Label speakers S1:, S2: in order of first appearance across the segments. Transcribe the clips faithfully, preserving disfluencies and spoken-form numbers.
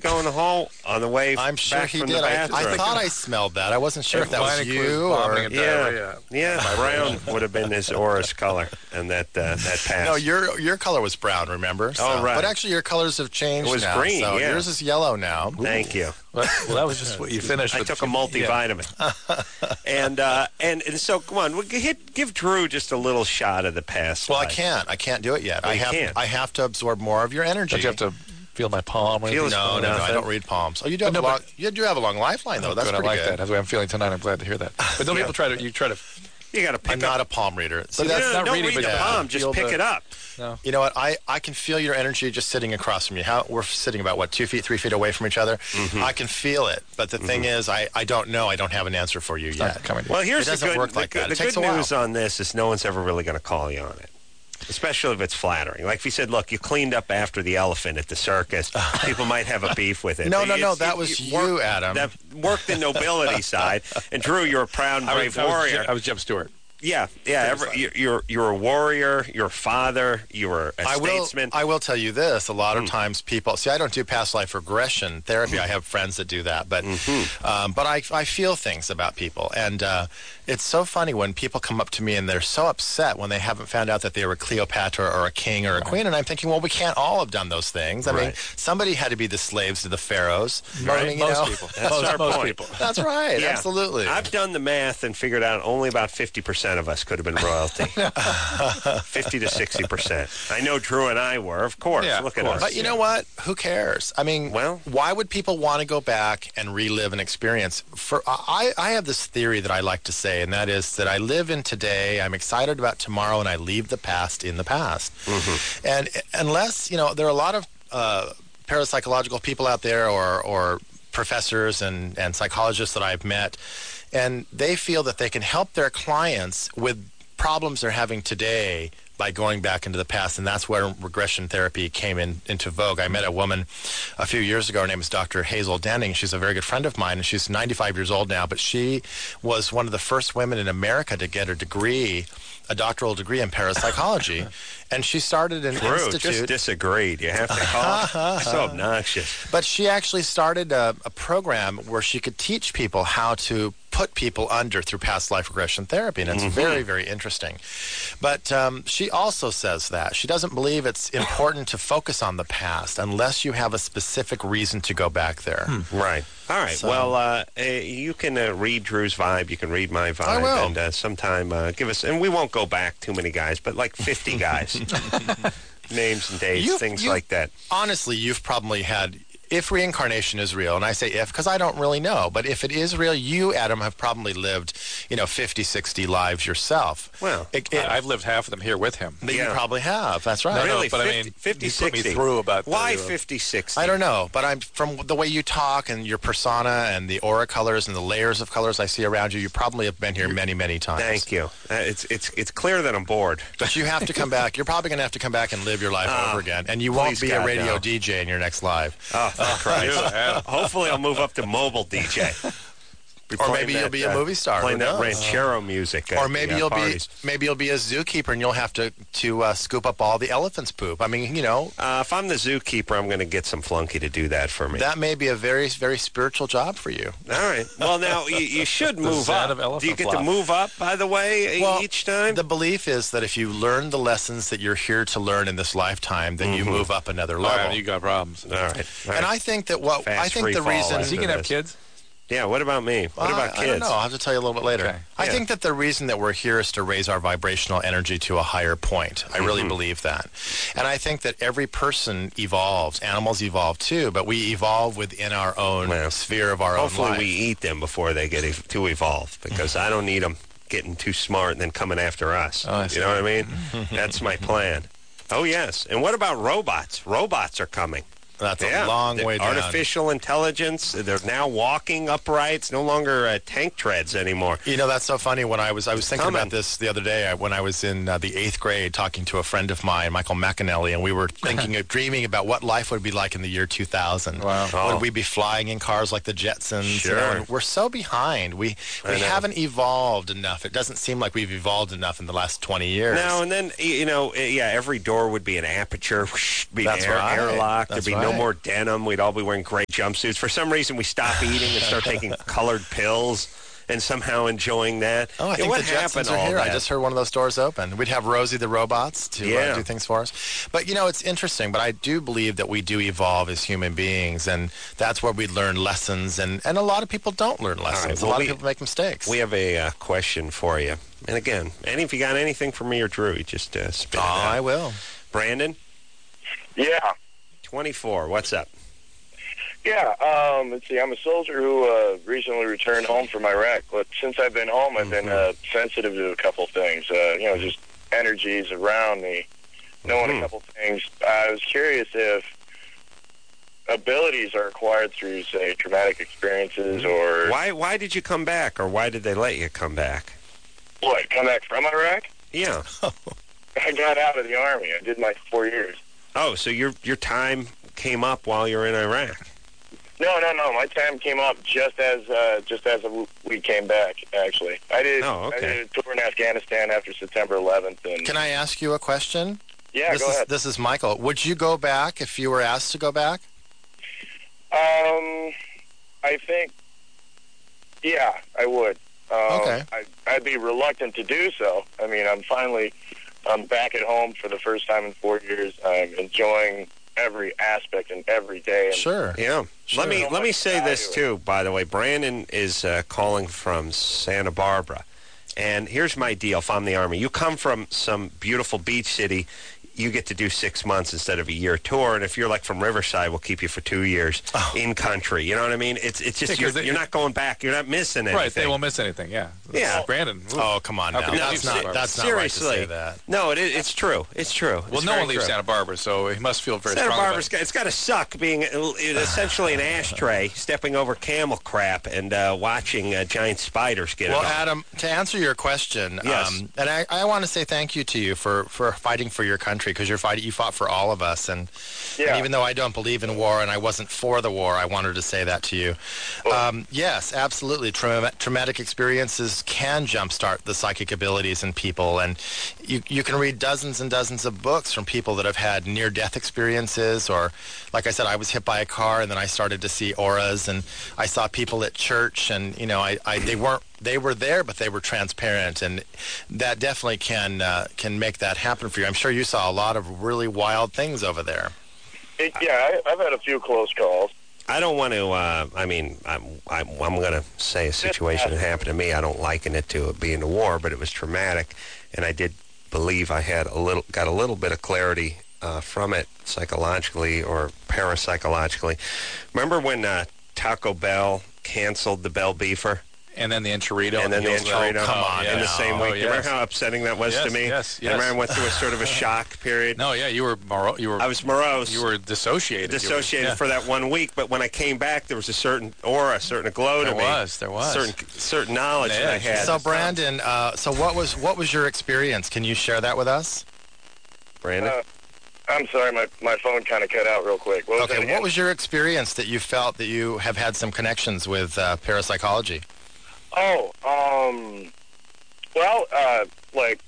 S1: toe in the hole on the way
S2: I'm sure
S1: back
S2: he
S1: from
S2: did.
S1: the
S2: I,
S1: bathroom.
S2: I thought I smelled that. I wasn't sure if that was
S3: Mine includes
S2: you
S3: vomiting
S2: or...
S3: and
S1: Yeah,
S3: diarrhea.
S1: yeah, brown would have been his aura's color, and that uh, that passed.
S2: No, your your color was brown, remember? So,
S1: Oh, right.
S2: But actually, your colors have changed
S1: It was
S2: now.
S1: green,
S2: So
S1: yeah.
S2: yours is yellow now.
S1: Thank you.
S3: Well, well, that was just what you finished
S1: I
S3: with.
S1: took a multivitamin, and, uh, and and so come on, we hit, give Drew just a little shot of the past.
S2: Well, I
S1: life.
S2: can't. I can't do it yet.
S1: Well,
S2: I
S1: you
S2: have.
S1: can't.
S2: I have to absorb more of your energy.
S3: Don't you have to feel my palm? Or
S1: Feel
S3: anything?
S1: his
S2: No,
S1: palm.
S2: no, no. I
S1: Nothing.
S2: don't read palms. Oh, you do have
S3: no,
S2: a long.
S3: but-
S2: You do have a long lifeline, though.
S3: Oh,
S2: That's
S3: good, I
S2: pretty
S3: like
S2: good.
S3: that. That's the way I'm feeling tonight. I'm glad to hear that. But don't
S1: Yeah.
S3: people try to? You try to.
S1: You got to pick
S2: I'm
S1: up.
S2: not a palm reader. See,
S1: You
S2: that's
S1: know,
S3: not
S1: don't
S3: reading,
S1: read
S3: but
S1: the
S3: yeah.
S1: palm. Just
S3: Feel
S1: pick
S3: the-
S1: it up.
S3: No.
S2: You know what? I, I can feel your energy just sitting across from you. How we're sitting about what two feet, three feet away from each other.
S1: Mm-hmm.
S2: I can feel it, but the thing is, I, I don't know. I don't have an answer for you
S3: Not
S2: yet.
S3: coming to
S1: Well,
S3: you.
S1: here's
S2: It
S1: the
S2: doesn't
S1: good,
S2: work like
S1: the,
S2: that.
S1: the
S2: It takes
S1: good
S2: a while.
S1: news on this is no one's ever really going to call you on it. Especially if it's flattering. Like if he said, look, you cleaned up after the elephant at the circus, people might have a beef with it.
S2: No,
S1: But
S2: no, no,
S1: it's-
S2: that
S1: it-
S2: was
S1: it
S2: you,
S1: worked-
S2: Adam.
S1: That worked the nobility side. And Drew, you're a proud and
S3: I
S1: brave
S3: was, I was
S1: warrior.
S3: Jim, I was Jim Stewart.
S1: Yeah, yeah. Every, you're, you're you're a warrior. You're a father. You're a
S2: I will.
S1: statesman.
S2: I will tell you this: a lot of
S1: Mm.
S2: times, people see. I don't do past life regression therapy. I have friends that do that, but
S1: Mm-hmm.
S2: um, but I I feel things about people, and uh, it's so funny when people come up to me and they're so upset when they haven't found out that they were Cleopatra or a king or a queen, and I'm thinking, well, we can't all have done those things. I mean,
S1: Right.
S2: somebody had to be the slaves to the pharaohs.
S1: Right.
S2: I mean, you
S3: Most
S2: know?
S3: people.
S1: That's
S3: most
S1: our
S3: most
S1: point.
S3: people.
S2: That's right.
S1: Yeah.
S2: Absolutely.
S1: I've done the math and figured out only about fifty percent of us could have been royalty. fifty to sixty percent. I know Drew and I were, of course.
S3: Yeah,
S1: Look
S3: of
S1: at
S3: course.
S1: us.
S2: But you know what? Who cares? I mean,
S1: Well-
S2: why would people want to go back and relive an experience? For I, I have this theory that I like to say, and that is that I live in today, I'm excited about tomorrow, and I leave the past in the past.
S1: Mm-hmm.
S2: And unless, you know, there are a lot of uh, parapsychological people out there or, or professors and, and psychologists that I've met, and they feel that they can help their clients with problems they're having today by going back into the past, and that's where regression therapy came in into vogue. I met a woman a few years ago. Her name is Doctor Hazel Denning. She's a very good friend of mine, and she's ninety-five years old now, but she was one of the first women in America to get a degree, a doctoral degree in parapsychology, and she started an
S1: Drew
S2: institute.
S1: just disagreed. You have to call it. So obnoxious.
S2: But she actually started a, a program where she could teach people how to put people under through past life regression therapy, and it's
S1: Mm-hmm.
S2: very, very interesting. But um, she also says that she doesn't believe it's important to focus on the past unless you have a specific reason to go back there.
S1: Right. All right.
S2: So-
S1: well, uh, uh, you can uh, read Drew's vibe. You can read my vibe.
S2: I will.
S1: And uh, sometime uh, give us, and we won't go back too many guys, but like fifty guys. Names and dates,
S2: You-
S1: things
S2: you-
S1: like that.
S2: Honestly, you've probably had, if reincarnation is real, and I say if because I don't really know, but if it is real, you, Adam, have probably lived, you know, fifty, sixty lives yourself.
S1: Well,
S2: It- it-
S3: I- I've lived half of them here with him.
S2: that
S1: yeah.
S2: you probably have. That's right.
S3: No,
S1: Really?
S3: but I
S1: fifty,
S3: mean,
S1: fifty,
S3: you put me
S1: sixty.
S3: through about
S1: Why
S3: thirty.
S1: fifty, sixty?
S2: I don't know, but I'm from the way you talk and your persona and the aura colors and the layers of colors I see around you. You probably have been here many, many times.
S1: Thank you. Uh, it's it's it's clear that I'm bored.
S2: But you have to come back. You're probably going to have to come back and live your life
S1: Ah,
S2: over again, and you won't
S1: please,
S2: be a
S1: God,
S2: radio
S1: no.
S2: D J in your next live.
S1: Oh, thank Christ.
S3: Yeah.
S1: Hopefully, I'll move up to mobile D J. Be
S2: Or
S1: playing
S2: maybe you'll
S1: that,
S2: be a
S1: uh,
S2: movie star.
S1: Playing
S2: Who
S1: that
S2: knows?
S1: ranchero music. At
S2: Or maybe
S1: the, uh,
S2: you'll
S1: parties.
S2: be maybe you'll be a zookeeper and you'll have to to uh, scoop up all the elephant's poop. I mean, you know,
S1: Uh, if I'm the zookeeper, I'm going to get some flunky to do that for me.
S2: that may be a very very spiritual job for you.
S1: All right. Well, now you, you should move
S3: sound
S1: up.
S3: of elephant
S1: Do you get to
S3: flop.
S1: move up? By the way, e-
S2: Well,
S1: each time.
S2: The belief is that if you learn the lessons that you're here to learn in this lifetime, then you move up another
S3: All
S2: level.
S3: right, you got problems.
S1: All right. All
S2: And
S1: right.
S2: I think that what
S1: Fast
S2: I think
S1: free
S2: the
S1: fall,
S2: reason
S3: Is he
S1: After
S3: going to have
S1: this.
S3: kids?
S1: Yeah. What about me? What
S2: Uh,
S1: about
S2: I
S1: kids?
S2: don't know. I'll have to tell you a little bit later.
S3: Okay.
S2: I
S1: Yeah.
S2: think that the reason that we're here is to raise our vibrational energy to a higher point. I really
S1: Mm-hmm.
S2: believe that. And I think that every person evolves. Animals evolve too, but we evolve within our own
S1: Well,
S2: sphere of our
S1: Hopefully,
S2: own life.
S1: we eat them before they get ev- too evolved, because I don't need them getting too smart and then coming after us.
S3: Oh, I
S1: you
S3: see.
S1: know what I mean? That's my plan. Oh yes. And what about robots? Robots are coming.
S2: That's
S1: Yeah,
S2: a long
S1: the
S2: way down.
S1: artificial intelligence. They're now walking upright. It's no longer uh, tank treads anymore.
S2: You know, that's so funny. When I was I was thinking
S1: Coming.
S2: about this the other day I, when I was in uh, the eighth grade talking to a friend of mine, Michael McAnally, and we were thinking of dreaming about what life would be like in the year two thousand.
S3: Wow.
S1: Oh.
S2: Would we be flying in cars like the Jetsons? You know,
S1: Sure.
S2: and we're so behind. We
S1: I
S2: we
S1: know.
S2: haven't evolved enough. It doesn't seem like we've evolved enough in the last twenty years.
S1: No, and then, y- you know, uh, yeah, every door would be an aperture, whoosh, be
S2: That's
S1: air,
S2: right.
S1: airlock.
S2: That's
S1: There'd be no no
S2: Right.
S1: more denim. We'd all be wearing gray jumpsuits. For some reason, we stop eating and start taking colored pills and somehow enjoying that.
S2: Oh, I
S1: Yeah,
S2: think
S1: what
S2: the Jetsons
S1: happened to
S2: are
S1: all
S2: here. I
S1: that?
S2: just heard one of those doors open. We'd have Rosie the robots to
S1: Yeah.
S2: uh, do things for us. But, you know, it's interesting. But I do believe that we do evolve as human beings, and that's where we learn lessons. And, and a lot of people don't learn lessons.
S1: well,
S2: a lot
S1: we-
S2: of people make mistakes.
S1: We have a uh, question for you. And again, any if you got anything for me or Drew, you just uh, spit
S2: oh,
S1: it out.
S2: I will.
S1: Brandon,
S4: Yeah.
S1: twenty-four. What's up?
S4: Yeah, um, let's see, I'm a soldier who uh, recently returned home from Iraq, but since I've been home, I've been uh, sensitive to a couple things, uh, you know, just energies around me, knowing
S1: Mhm.
S4: a couple things. I was curious if abilities are acquired through, say, traumatic experiences or
S1: Why Why did you come back, or why did they let you come back?
S4: what, come back from Iraq?
S1: Yeah.
S4: I got out of the Army. I did my four years.
S1: Oh, so your your time came up while you were in Iraq.
S4: No, no, no. My time came up just as uh, just as we came back. Actually, I did.
S1: Oh, okay.
S4: I did a tour in Afghanistan after September eleventh, and
S2: Can I ask you a question?
S4: yeah,
S2: this
S4: go
S2: is
S4: ahead.
S2: this is Michael. Would you go back if you were asked to go back?
S4: Um, I think, yeah, I would. Um,
S2: Okay.
S4: I, I'd be reluctant to do so. I mean, I'm finally, I'm back at home for the first time in four years. I'm enjoying every aspect and every day. And
S2: Sure.
S1: Yeah.
S2: Sure.
S1: Let me
S4: How
S1: let me
S4: much
S1: say this
S4: value.
S1: too. By the way, Brandon is uh, calling from Santa Barbara, and here's my deal. If I'm the Army, you come from some beautiful beach city. You get to do six months instead of a year tour, and if you're like from Riverside, we'll keep you for two years
S2: Oh.
S1: in country. You know what I mean? It's it's just
S3: Yeah, 'cause
S1: you're,
S3: they-
S1: you're not going back. You're not missing anything.
S3: Right, they won't miss anything. Yeah.
S1: Yeah.
S3: Brandon. ooh.
S2: Oh, come on
S3: How
S2: now.
S3: could he
S2: That's
S3: leave
S2: not
S3: Santa Barbara?
S2: that's not right to
S1: Seriously.
S2: say that.
S1: No, it, it's true. It's true.
S3: Well,
S1: It's
S3: no
S1: very
S3: one leaves
S1: true.
S3: Santa Barbara, so he must feel very
S1: Santa
S3: strong
S1: Barbara's
S3: about
S1: got, it's got to suck being uh, essentially an ashtray, stepping over camel crap and uh, watching uh, giant spiders get
S2: Well,
S1: it on.
S2: Adam, to answer your question,
S1: Yes.
S2: um, and I, I want to say thank you to you for, for fighting for your country, because you're fighting, you fought for all of us, and,
S4: Yeah.
S2: and even though I don't believe in war and I wasn't for the war, I wanted to say that to you. Um, yes, absolutely. Trauma, traumatic experiences can jumpstart the psychic abilities in people, and you you can read dozens and dozens of books from people that have had near-death experiences, or, like I said, I was hit by a car and then I started to see auras, and I saw people at church, and you know, I, I they weren't they were there, but they were transparent, and that definitely can uh, can make that happen for you. I'm sure you saw a lot of really wild things over there.
S4: It, yeah, I, I've had a few close calls.
S1: I don't want to. Uh, I mean, I'm I'm, I'm going to say a situation that happened to me. I don't liken it to it being a war, but it was traumatic, and I did believe I had a little got a little bit of clarity uh, from it psychologically or parapsychologically. Remember when uh, Taco Bell canceled the Bell Beefer?
S3: And then the enchilada.
S1: And then the
S3: heels of-
S1: enchilada
S2: come on
S1: in the
S2: now.
S1: same
S3: Oh,
S1: week. You remember
S3: yes.
S1: how upsetting that was
S3: Yes,
S1: to me?
S3: yes,
S1: I remember
S3: yes.
S1: I went through a sort of a shock period.
S3: No, yeah, you were moro- you were
S1: I was morose.
S3: you were dissociated. You were-
S1: dissociated
S3: yeah.
S1: for that one week, but when I came back, there was a certain aura, a certain glow
S3: There
S1: to me.
S3: was, there was.
S1: Certain, certain knowledge
S3: An
S1: that I
S3: edge.
S1: had.
S2: So, Brandon, uh, so what was what was your experience? Can you share that with us?
S1: Brandon?
S4: Uh, I'm sorry, my, my phone kind of cut out real quick. What was that
S2: Okay,
S4: again?
S2: what was your experience that you felt that you have had some connections with uh, parapsychology?
S4: Oh, um, well, uh, like,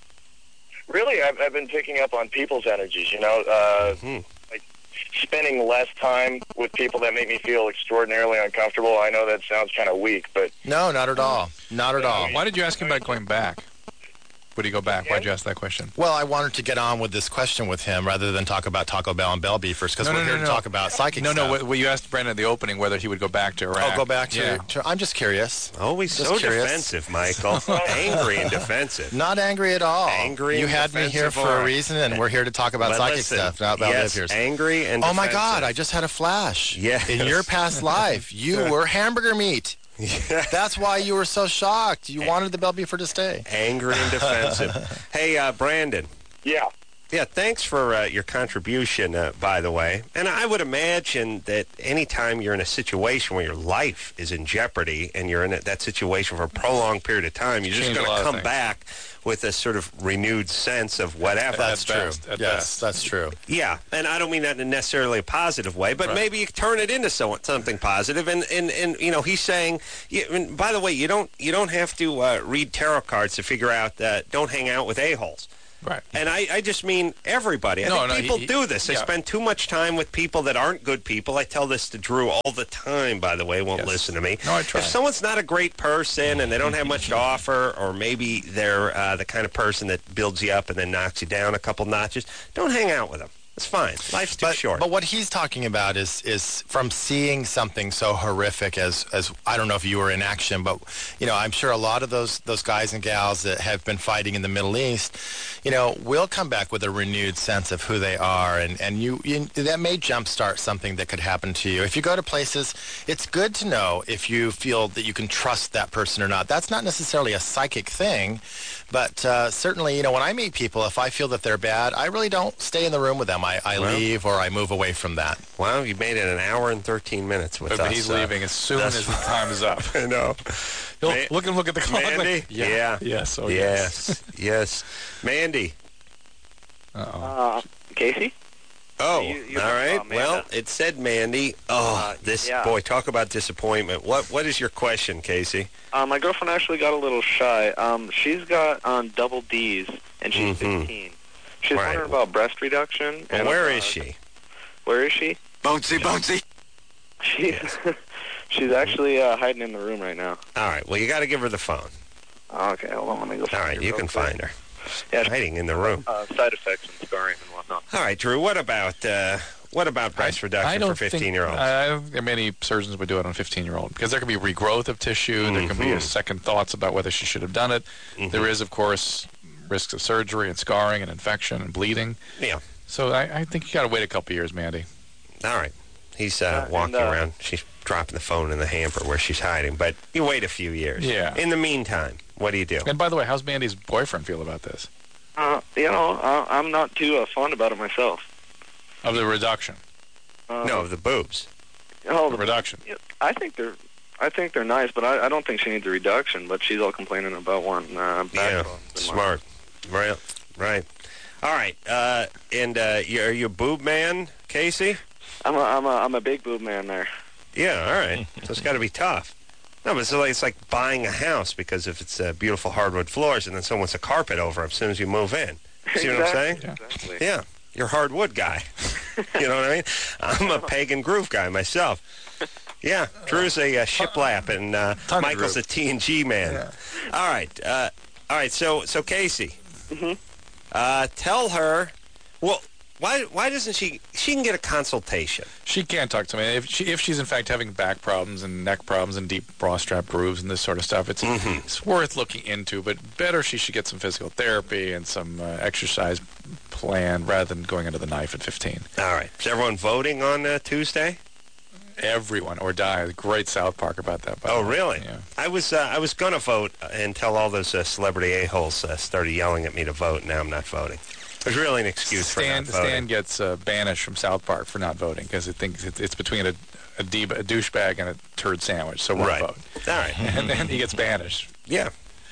S4: really, I've, I've been picking up on people's energies, you know, uh,
S1: Mhm.
S4: like spending less time with people that make me feel extraordinarily uncomfortable. I know that sounds kind of weak, but
S2: No, not at all. Not at all.
S3: Why did you ask him about going back? Would he go back? Why'd you ask that question?
S2: Well, I wanted to get on with this question with him rather than talk about Taco Bell and Bell Beefers, because
S3: No,
S2: we're
S3: no,
S2: here
S3: no,
S2: to
S3: no.
S2: talk about psychic
S3: No,
S2: stuff.
S3: no. What, what you asked Brandon at the opening whether he would go back to Iraq.
S2: Oh, go back to,
S3: Yeah.
S2: to. I'm just curious.
S1: Always
S2: Just
S1: so
S2: curious.
S1: defensive, Michael. Angry and defensive.
S2: Not angry at all.
S1: Angry
S2: You
S1: and
S2: had me here
S1: defensive
S2: for a
S1: are-
S2: reason, and we're here to talk about
S1: But
S2: psychic
S1: listen,
S2: stuff. Not about
S1: yes,
S2: live here.
S1: angry and
S2: Oh my
S1: defensive.
S2: God! I just had a flash.
S1: Yes.
S2: In your past life, you were hamburger meat. That's why you were so shocked. You wanted the Bell Beefer to stay.
S1: Angry and defensive. Hey, uh, Brandon.
S4: yeah.
S1: Yeah, thanks for uh, your contribution, uh, by the way. And I would imagine that anytime you're in a situation where your life is in jeopardy and you're in a, that situation for a prolonged period of time, you're just
S3: Change a
S1: going
S3: lot
S1: to
S3: of
S1: come
S3: things.
S1: back with a sort of renewed sense of whatever.
S2: That's
S3: At
S2: true.
S3: best, at
S2: yes,
S3: best.
S2: that's true.
S1: Yeah, and I don't mean that in necessarily a positive way, but
S3: Right.
S1: maybe you turn it into so, something positive. And, and, and you know, he's saying. You, and by the way, you don't you don't have to uh, read tarot cards to figure out that don't hang out with a holes.
S3: Right.
S1: And I, I just mean everybody. I
S3: No,
S1: think
S3: no,
S1: people
S3: he-
S1: do this. They
S3: yeah.
S1: spend too much time with people that aren't good people. I tell this to Drew all the time, by the way. Won't
S3: Yes.
S1: listen to me.
S3: No, I try.
S1: If someone's not a great person and they don't have much to offer, or maybe they're uh, the kind of person that builds you up and then knocks you down a couple notches, don't hang out with them. It's fine. Life's too
S2: But,
S1: short.
S2: but what he's talking about is is from seeing something so horrific as as I don't know if you were in action, but you know I'm sure a lot of those those guys and gals that have been fighting in the Middle East, you know, will come back with a renewed sense of who they are, and and you, you that may jumpstart something that could happen to you if you go to places. It's good to know if you feel that you can trust that person or not. That's not necessarily a psychic thing, but uh, certainly, you know, when I meet people, if I feel that they're bad, I really don't stay in the room with them. I, I
S1: Well.
S2: leave or I move away from that.
S1: Wow, you made it an hour and thirteen minutes with
S3: But
S1: us.
S3: he's
S1: uh,
S3: leaving as soon
S1: thus
S3: as the time is up.
S1: I know.
S3: He'll
S1: Ma-
S3: look and look at the clock.
S1: Mandy?
S3: Like, yeah.
S1: Yeah.
S3: Yes. Oh,
S1: yes. yes. Mandy.
S3: Uh-oh.
S5: Uh, Casey?
S1: Oh,
S5: You- you-
S1: all right.
S5: uh, Amanda.
S1: Well, it said Mandy. Oh,
S5: Uh,
S1: this
S5: yeah.
S1: boy, talk about disappointment. What What is your question, Casey?
S5: Uh, my girlfriend actually got a little shy. Um, she's got um, double D's, and she's
S1: Mhm.
S5: fifteen. She's
S1: Right.
S5: wondering about breast reduction.
S1: Well,
S5: and
S1: where
S5: uh,
S1: is she?
S5: Where is she?
S6: Bouncy, bouncy.
S5: She's she's actually uh, hiding in the room right now.
S1: All right. Well, you got to give her the phone.
S5: Okay, hold on, let me go.
S1: All
S5: find
S1: right,
S5: her
S1: you
S5: real
S1: can
S5: quick.
S1: find her.
S5: Yeah,
S1: Hiding in the room.
S5: uh, side effects and scarring and whatnot.
S1: All right, Drew. What about uh, what about breast reduction
S3: I don't
S1: for fifteen-year-olds?
S3: Think, I don't think many surgeons would do it on a fifteen-year-old because there can be regrowth of tissue. There can be
S1: Mhm.
S3: a second thoughts about whether she should have done it.
S1: Mhm.
S3: There is, of course, risks of surgery and scarring and infection and bleeding.
S1: Yeah.
S3: So I, I think you got to wait a couple years, Mandy.
S1: All right. He's uh,
S5: Uh, and,
S1: walking
S5: uh,
S1: around. She's dropping the phone in the hamper where she's hiding. But you wait a few years.
S3: Yeah.
S1: In the meantime, what do you do?
S3: And by the way, how's Mandy's boyfriend feel about this?
S5: Uh, you know, uh, I'm not too uh, fond about it myself.
S3: Of the reduction.
S5: Uh,
S1: No, the boobs.
S5: oh,
S3: The reduction.
S5: Yeah, I think they're, I think they're nice, but I, I don't think she needs a reduction. But she's all complaining about one. Uh, back
S1: Yeah.
S5: problems and
S1: Smart. Right. Right. All right. Uh, and uh, you, are you a boob man, Casey?
S5: I'm a, I'm a, I'm a big boob man there.
S1: Yeah. All right. So it's got to be tough. No, but it's like, it's like buying a house because if it's uh, beautiful hardwood floors and then someone's a carpet over them as soon as you move in. See what I'm saying?
S3: Yeah.
S5: Exactly.
S1: Yeah. You're a hardwood guy. You know what I mean? I'm a pagan groove guy myself. Yeah. Drew's a uh, shiplap and uh,
S3: Ton of
S1: Michael's
S3: groove.
S1: a T N G man.
S3: Yeah.
S1: All right. Uh, all right. So, so Casey,
S5: hmm
S1: uh, tell her. Well, why why doesn't she? She can get a consultation.
S3: She can't talk to me. If she if she's in fact having back problems and neck problems and deep bra strap grooves and this sort of stuff, it's
S1: Mhm.
S3: it's worth looking into. But better she should get some physical therapy and some uh, exercise plan rather than going under the knife at fifteen.
S1: All right. Is everyone voting on uh, Tuesday?
S3: Everyone or die. Great South Park about that. By
S1: Oh,
S3: the way.
S1: really?
S3: Yeah.
S1: I was uh, I was gonna vote until all those uh, celebrity a-holes uh, started yelling at me to vote. Now I'm not voting. There's really an excuse
S3: Stan,
S1: for not voting.
S3: Stan gets uh, banished from South Park for not voting because it thinks it's, it's between a a, d- a douchebag and a turd sandwich. So won't
S1: Right.
S3: vote.
S1: All right.
S3: And then he gets banished.
S1: Yeah.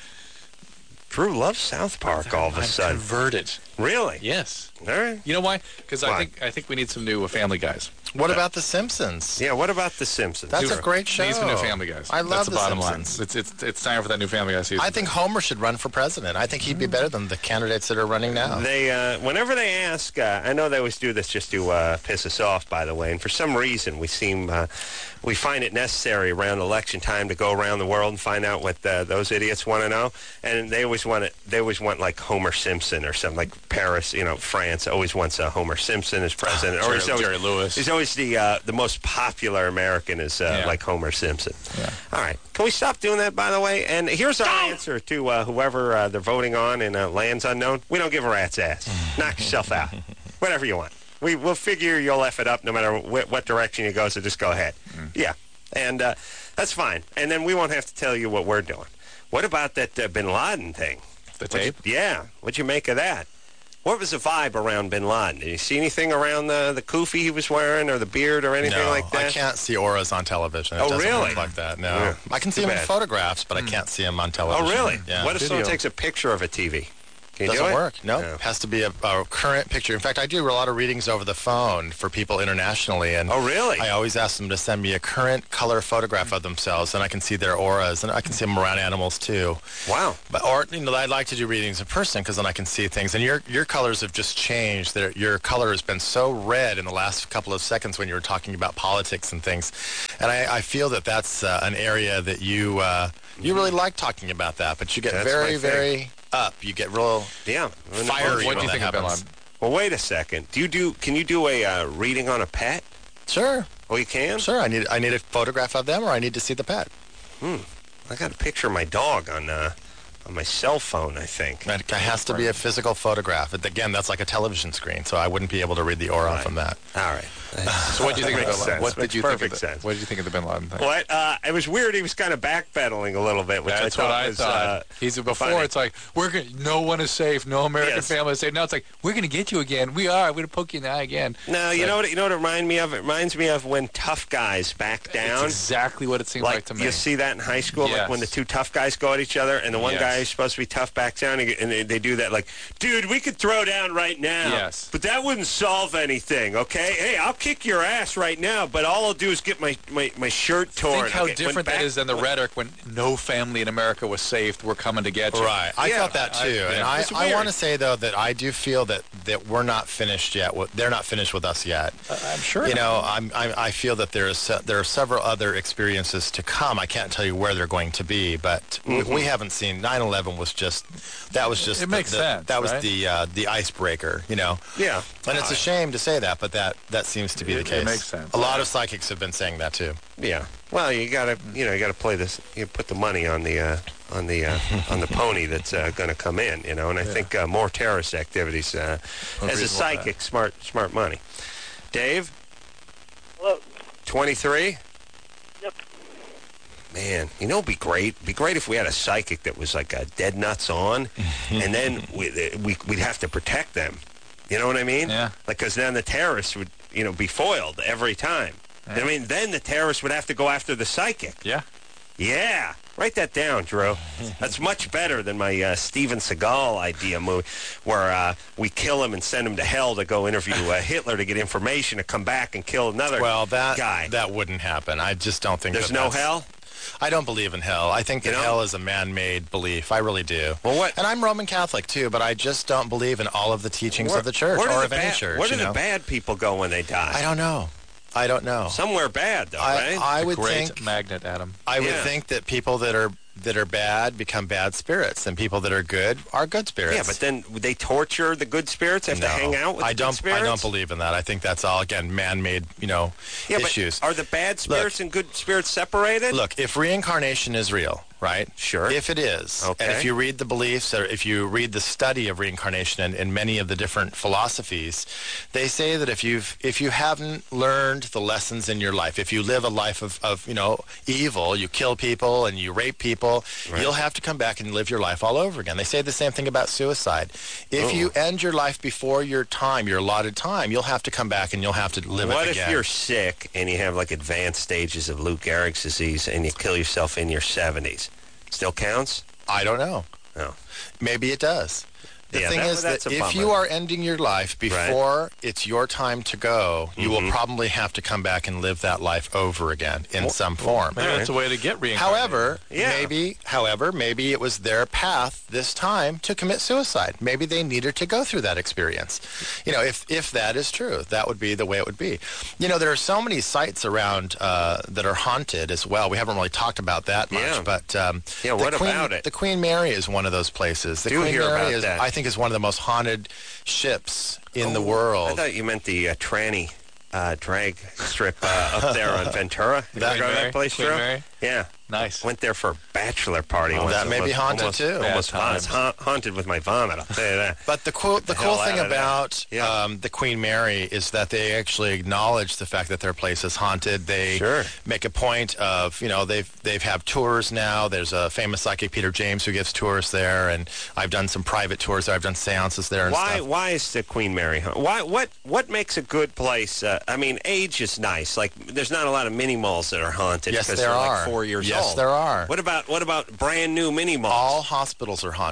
S1: Drew loves South Park all of a
S3: I'm
S1: sudden.
S3: converted.
S1: Really?
S3: Yes.
S1: All right.
S3: You know why? Because I
S1: Why?
S3: think I think we need some new uh, Family Guys.
S2: What about The Simpsons?
S1: Yeah, what about The Simpsons?
S2: That's
S3: New-
S2: a great show.
S3: Need some new Family Guys.
S2: I love
S3: That's the,
S2: The
S3: bottom
S2: Simpsons.
S3: line. It's, it's it's time for that new Family Guy season.
S2: I think Homer should run for president. I think he'd be better than the candidates that are running now.
S1: They, uh, whenever they ask, uh, I know they always do this just to uh, piss us off, by the way, and for some reason we seem, uh, we find it necessary around election time to go around the world and find out what uh, those idiots want to know, and they always want it, they always want like Homer Simpson or something, like Paris, you know, France always wants uh, Homer Simpson as president, or
S3: Jerry,
S1: he's always,
S3: Jerry Lewis.
S1: he's always the, uh, the most popular American is uh,
S3: Yeah.
S1: like Homer Simpson.
S3: Yeah.
S1: All right. Can we stop doing that, by the way? And here's our answer to uh, whoever uh, they're voting on in uh, lands unknown. We don't give a rat's ass. Knock yourself out. Whatever you want. We, we'll figure you'll F it up no matter wh- what direction you go, so just go ahead. Yeah. And uh, that's fine. And then we won't have to tell you what we're doing. What about that uh, Bin Laden thing?
S3: The
S1: What'd you-
S3: tape.
S1: yeah. What'd you make of that? What was the vibe around Bin Laden? Did you see anything around the, the kufi he was wearing or the beard or anything
S2: no,
S1: like that?
S2: I can't see auras on television. It
S1: Oh,
S2: doesn't
S1: really?
S2: look like that. No,
S1: Yeah.
S2: I can see
S1: Too
S2: them in
S1: bad.
S2: photographs, but I can't see them on
S1: Oh,
S2: television.
S1: really?
S2: Yeah.
S1: What if someone
S3: Video.
S1: takes a picture of a T V? Can you
S2: Doesn't
S1: do it?
S2: work. No,
S1: No.
S2: it has to be a, a current picture. In fact, I do a lot of readings over the phone for people internationally, and
S1: Oh, really?
S2: I always ask them to send me a current color photograph of themselves, and I can see their auras, and I can see them around animals too.
S1: Wow.
S2: But or you know, I'd like to do readings in person because then I can see things. And your your colors have just changed. They're, your color has been so red in the last couple of seconds when you were talking about politics and things, and I, I feel that that's uh, an area that you uh, you really like talking about that. But you get
S1: That's
S2: very
S1: my thing.
S2: very up. You get real
S1: Yeah.
S2: fiery.
S3: What
S2: when
S3: do you
S2: that
S3: think of Bin
S2: happens.
S3: Laden?
S1: Well, wait a second. Do you do? Can you do a uh, reading on a pet?
S2: Sure,
S1: Oh, you can.
S2: sure. I need I need a photograph of them, or I need to see the pet.
S1: I got a picture of my dog on uh, on my cell phone. I think.
S2: It has to be a physical photograph. It- Again, that's like a television screen, so I wouldn't be able to read the aura
S1: Right.
S2: from that.
S1: All right.
S3: So what do you think of
S1: Makes
S3: the Bin Laden?
S1: sense.
S3: What did
S1: Makes
S3: you think of
S1: perfect
S3: the,
S1: sense.
S3: What did you think of the Bin Laden thing?
S1: What? Uh, it was weird. He was kind of backpedaling a little bit, which
S3: That's
S1: I thought
S3: what I
S1: was.
S3: thought.
S1: Uh,
S3: He's before
S1: funny.
S3: it's like we're gonna, no one is safe, no American
S1: Yes.
S3: family is safe. Now it's like we're gonna get you again. We are. We're gonna poke you in the eye again.
S1: no,
S3: It's
S1: you
S3: like,
S1: know what? You know what it reminded me of? It reminds me of when tough guys back
S3: It's
S1: down.
S3: exactly what it seems like,
S1: Like,
S3: to me.
S1: you see that in high school, like
S3: Yes.
S1: when the two tough guys go at each other, and the one
S3: Yes.
S1: guy is supposed to be tough backs down, and and they, they do that, like, dude, we could throw down right now,
S3: Yes.
S1: but that wouldn't solve anything, okay? Hey, I'll kick your ass right now, but all I'll do is get my, my, my shirt torn.
S3: Think how
S1: Okay, when
S3: different that
S1: back-
S3: is than the
S1: when-
S3: rhetoric when no family in America was saved. We're coming to get you.
S2: Right. I
S1: Yeah,
S2: felt that
S3: I-
S2: too.
S3: yeah.
S2: and I,
S1: It's
S2: I
S1: weird.
S2: want to say, though, that I do feel that, that we're not finished yet. with- They're not finished with us yet.
S3: I'm sure.
S2: You know, I'm, I'm, I feel that there is se- there are several other experiences to come. I can't tell you where they're going to be, but we, we haven't seen. nine eleven was just that was just
S3: It
S2: the-
S3: makes
S2: the-
S3: sense,
S2: That was
S3: right?
S2: the uh, the icebreaker. You know,
S1: Yeah.
S2: and it's a shame to say that, but that that seems to be
S3: It-
S2: the
S3: it
S2: case.
S3: makes sense.
S2: A lot of psychics have been saying that too.
S1: Yeah. Well, you gotta, you know, you gotta play this. You put the money on the, uh, on the, uh, on the pony that's uh, going to come in. You know, and I think uh, more terrorist activities uh, as a
S3: Reasonable
S1: psychic, smart, smart money. Dave,
S6: Hello.
S1: twenty-three.
S6: Yep.
S1: Man, you know, it'd be great. It'd be great if we had a psychic that was like a dead nuts on, and then we, we we'd have to protect them. You know what I mean?
S3: Yeah.
S1: Like, because then the terrorists would, you know, be foiled every time. I mean, then the terrorists would have to go after the psychic.
S3: Yeah.
S1: Yeah. Write that down, Drew. That's much better than my uh, Steven Seagal idea movie, where uh, we kill him and send him to hell to go interview uh, Hitler to get information to come back and kill another
S2: Well, that
S1: guy.
S2: that wouldn't happen. I just don't think
S1: There's
S2: that
S1: no
S2: that's-
S1: hell?
S2: I don't believe in hell. I think that
S1: You know?
S2: hell is a man-made belief. I really do.
S1: Well, what-
S2: And I'm Roman Catholic too, but I just don't believe in all of the teachings
S1: Where-
S2: of the church
S1: where do
S2: or
S1: the
S2: of any
S1: bad-
S2: church.
S1: Where do
S2: you
S1: the
S2: know?
S1: bad people go when they die?
S2: I don't know. I don't know.
S1: Somewhere bad, though,
S2: I,
S1: right?
S2: I would
S3: Great
S2: think
S3: magnet, Adam.
S2: I would
S1: Yeah.
S2: think that people that are that are bad become bad spirits, and people that are good are good spirits.
S1: yeah, but then would they torture the good spirits? Have
S2: no,
S1: to hang out with
S2: I
S1: the
S2: don't.
S1: good spirits?
S2: I don't believe in that. I think that's all again man-made, you know,
S1: yeah,
S2: issues.
S1: But are the bad spirits and good spirits separated?
S2: Look, if reincarnation is real, right?
S1: Sure.
S2: If it is,
S1: Okay.
S2: and if you read the beliefs, or if you read the study of reincarnation and, and many of the different philosophies, they say that if you've if you haven't learned the lessons in your life, if you live a life of, of you know evil, you kill people and you rape people,
S1: Right.
S2: you'll have to come back and live your life all over again. They say the same thing about suicide. If
S1: Oh.
S2: you end your life before your time, your allotted time, you'll have to come back and you'll have to live
S1: What
S2: it
S1: if
S2: again.
S1: you're sick and you have like advanced stages of Lou Gehrig's disease and you kill yourself in your seventies? Still counts?
S2: I don't know.
S1: No.
S2: Maybe it does. The
S1: Yeah,
S2: thing
S1: that-
S2: is that
S1: that's a
S2: if you
S1: bummer.
S2: are ending your life before it's your time to go, you
S1: Mm-hmm.
S2: will probably have to come back and live that life over again in some form.
S3: Maybe that's a way to get reincarnated.
S2: However,
S1: Yeah.
S2: maybe, however, maybe it was their path this time to commit suicide. Maybe they needed to go through that experience. You know, if if that is true, that would be the way it would be. You know, there are so many sites around uh, that are haunted as well. We haven't really talked about that much,
S1: Yeah.
S2: but um,
S1: Yeah,
S2: the
S1: what
S2: Queen,
S1: about it?
S2: The Queen Mary is one of those places. The
S1: Do
S2: Queen
S1: hear
S2: Mary
S1: about
S2: is,
S1: that.
S2: I think, is one of the most haunted ships in the
S1: Oh,
S2: world.
S1: I thought you meant the uh, tranny uh, drag strip uh, up there on Ventura. You
S2: That-
S1: ever go to
S3: Mary?
S1: that place,
S3: Queen
S1: Drew?
S3: Mary?
S1: Yeah.
S3: Nice.
S1: Went there for a bachelor party.
S2: Oh,
S1: once.
S2: that may be
S1: Almost-
S2: haunted,
S1: almost,
S2: too.
S1: Almost
S3: Bad
S1: haunted, ha- haunted with my vomit, I'll tell you that.
S2: But the cool, the,
S1: the
S2: cool
S1: hell
S2: thing
S1: out of that.
S2: about
S1: Yeah.
S2: um, the Queen Mary is that they actually acknowledge the fact that their place is haunted. They
S1: Sure.
S2: make a point of, you know, they've they've have tours now. There's a famous psychic, Peter James, who gives tours there, and I've done some private tours there. I've done seances there and
S1: Why?
S2: stuff.
S1: Why is the Queen Mary? Huh? Why? What? What makes a good place? Uh, I mean, age is nice. Like, there's not a lot of mini malls that are haunted.
S2: Yes,
S1: because
S2: there
S1: they're
S2: are.
S1: Like four years
S2: Yes,
S1: old.
S2: there are.
S1: What about what about brand new mini malls?
S2: All hospitals are haunted.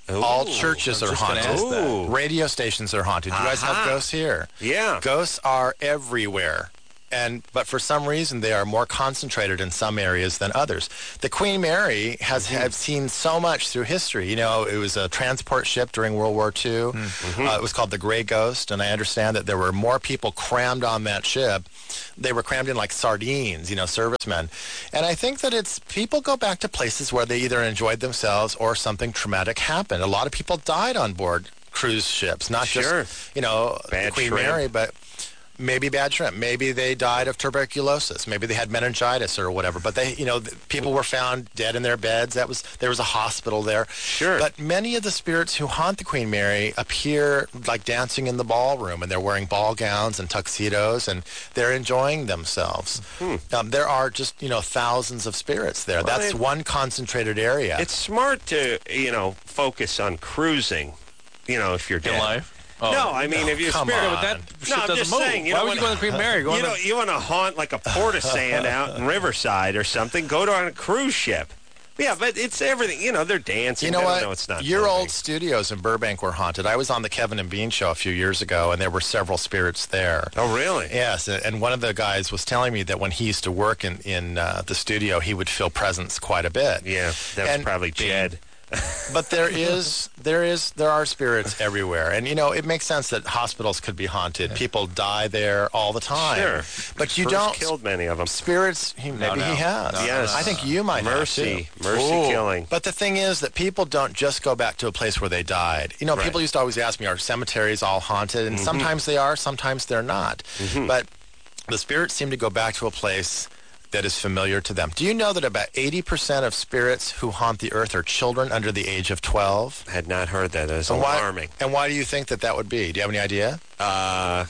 S2: All
S1: Ooh,
S2: churches
S3: I
S2: are
S3: was just gonna
S2: haunted.
S3: ask that.
S1: Ooh.
S2: Radio stations are haunted. You guys have
S1: Aha.
S2: ghosts here.
S1: Yeah.
S2: Ghosts are everywhere. And but for some reason they are more concentrated in some areas than others. The Queen Mary has
S1: Mm-hmm.
S2: have seen so much through history. You know, it was a transport ship during World War Two.
S1: Mm-hmm.
S2: Uh, it was called the Grey Ghost, and I understand that there were more people crammed on that ship. They were crammed in like sardines, you know, servicemen. And I think that it's people go back to places where they either enjoyed themselves or something traumatic happened. A lot of people died on board cruise ships, not
S1: Sure.
S2: just, you know,
S1: Bad
S2: the Queen
S1: shrimp.
S2: Mary, but maybe bad shrimp. Maybe they died of tuberculosis. Maybe they had meningitis or whatever. But they, you know, th- people were found dead in their beds. That was there was a hospital there.
S1: Sure.
S2: But many of the spirits who haunt the Queen Mary appear like dancing in the ballroom, and they're wearing ball gowns and tuxedos, and they're enjoying themselves. Um, there are just you know thousands of spirits there.
S1: Hmm. Well,
S2: That's
S1: it-
S2: one concentrated area.
S1: It's smart to, you know, focus on cruising, you know, if you're
S3: In
S1: dead.
S3: life? Oh.
S1: No, I mean,
S2: No,
S1: if you're
S2: come
S1: spirit,
S2: on.
S3: But that
S2: No,
S3: shit
S1: I'm
S3: doesn't
S1: just
S3: move.
S1: saying, you
S3: Why
S1: don't
S3: would you
S1: wanna-
S3: go to the Queen Mary? Go
S1: You
S3: on
S1: know,
S3: the-
S1: you want to haunt like a port of sand out in Riverside or something. Go to on a cruise ship. Yeah, but it's everything. You know, they're dancing.
S2: You know
S1: They don't
S2: what?
S1: know it's not
S2: Your
S1: moving.
S2: old studios in Burbank were haunted. I was on the Kevin and Bean show a few years ago, and there were several spirits there.
S1: Oh, really?
S2: Yes, and one of the guys was telling me that when he used to work in in uh, the studio, he would feel presence quite a bit.
S1: Yeah, that was
S2: And-
S1: probably Jed.
S2: But there is, there is, there are spirits everywhere, and you know it makes sense that hospitals could be haunted. People die there all the time.
S1: Sure.
S2: but you
S1: Bruce
S2: don't.
S1: killed many of them.
S2: Spirits, he, maybe
S3: no.
S2: he has.
S3: No, no,
S1: Yes.
S2: I think you might
S1: Mercy.
S2: have too.
S1: Mercy
S2: Ooh.
S1: killing.
S2: But the thing is that people don't just go back to a place where they died. You know,
S1: Right.
S2: people used to always ask me, are cemeteries all haunted? And sometimes they are, sometimes they're not. But the spirits seem to go back to a place that is familiar to them. Do you know that about eighty percent of spirits who haunt the earth are children under the age of twelve?
S1: Had not heard that. That's
S2: And why,
S1: alarming.
S2: and why do you think that that would be? Do you have any idea?
S1: Uh,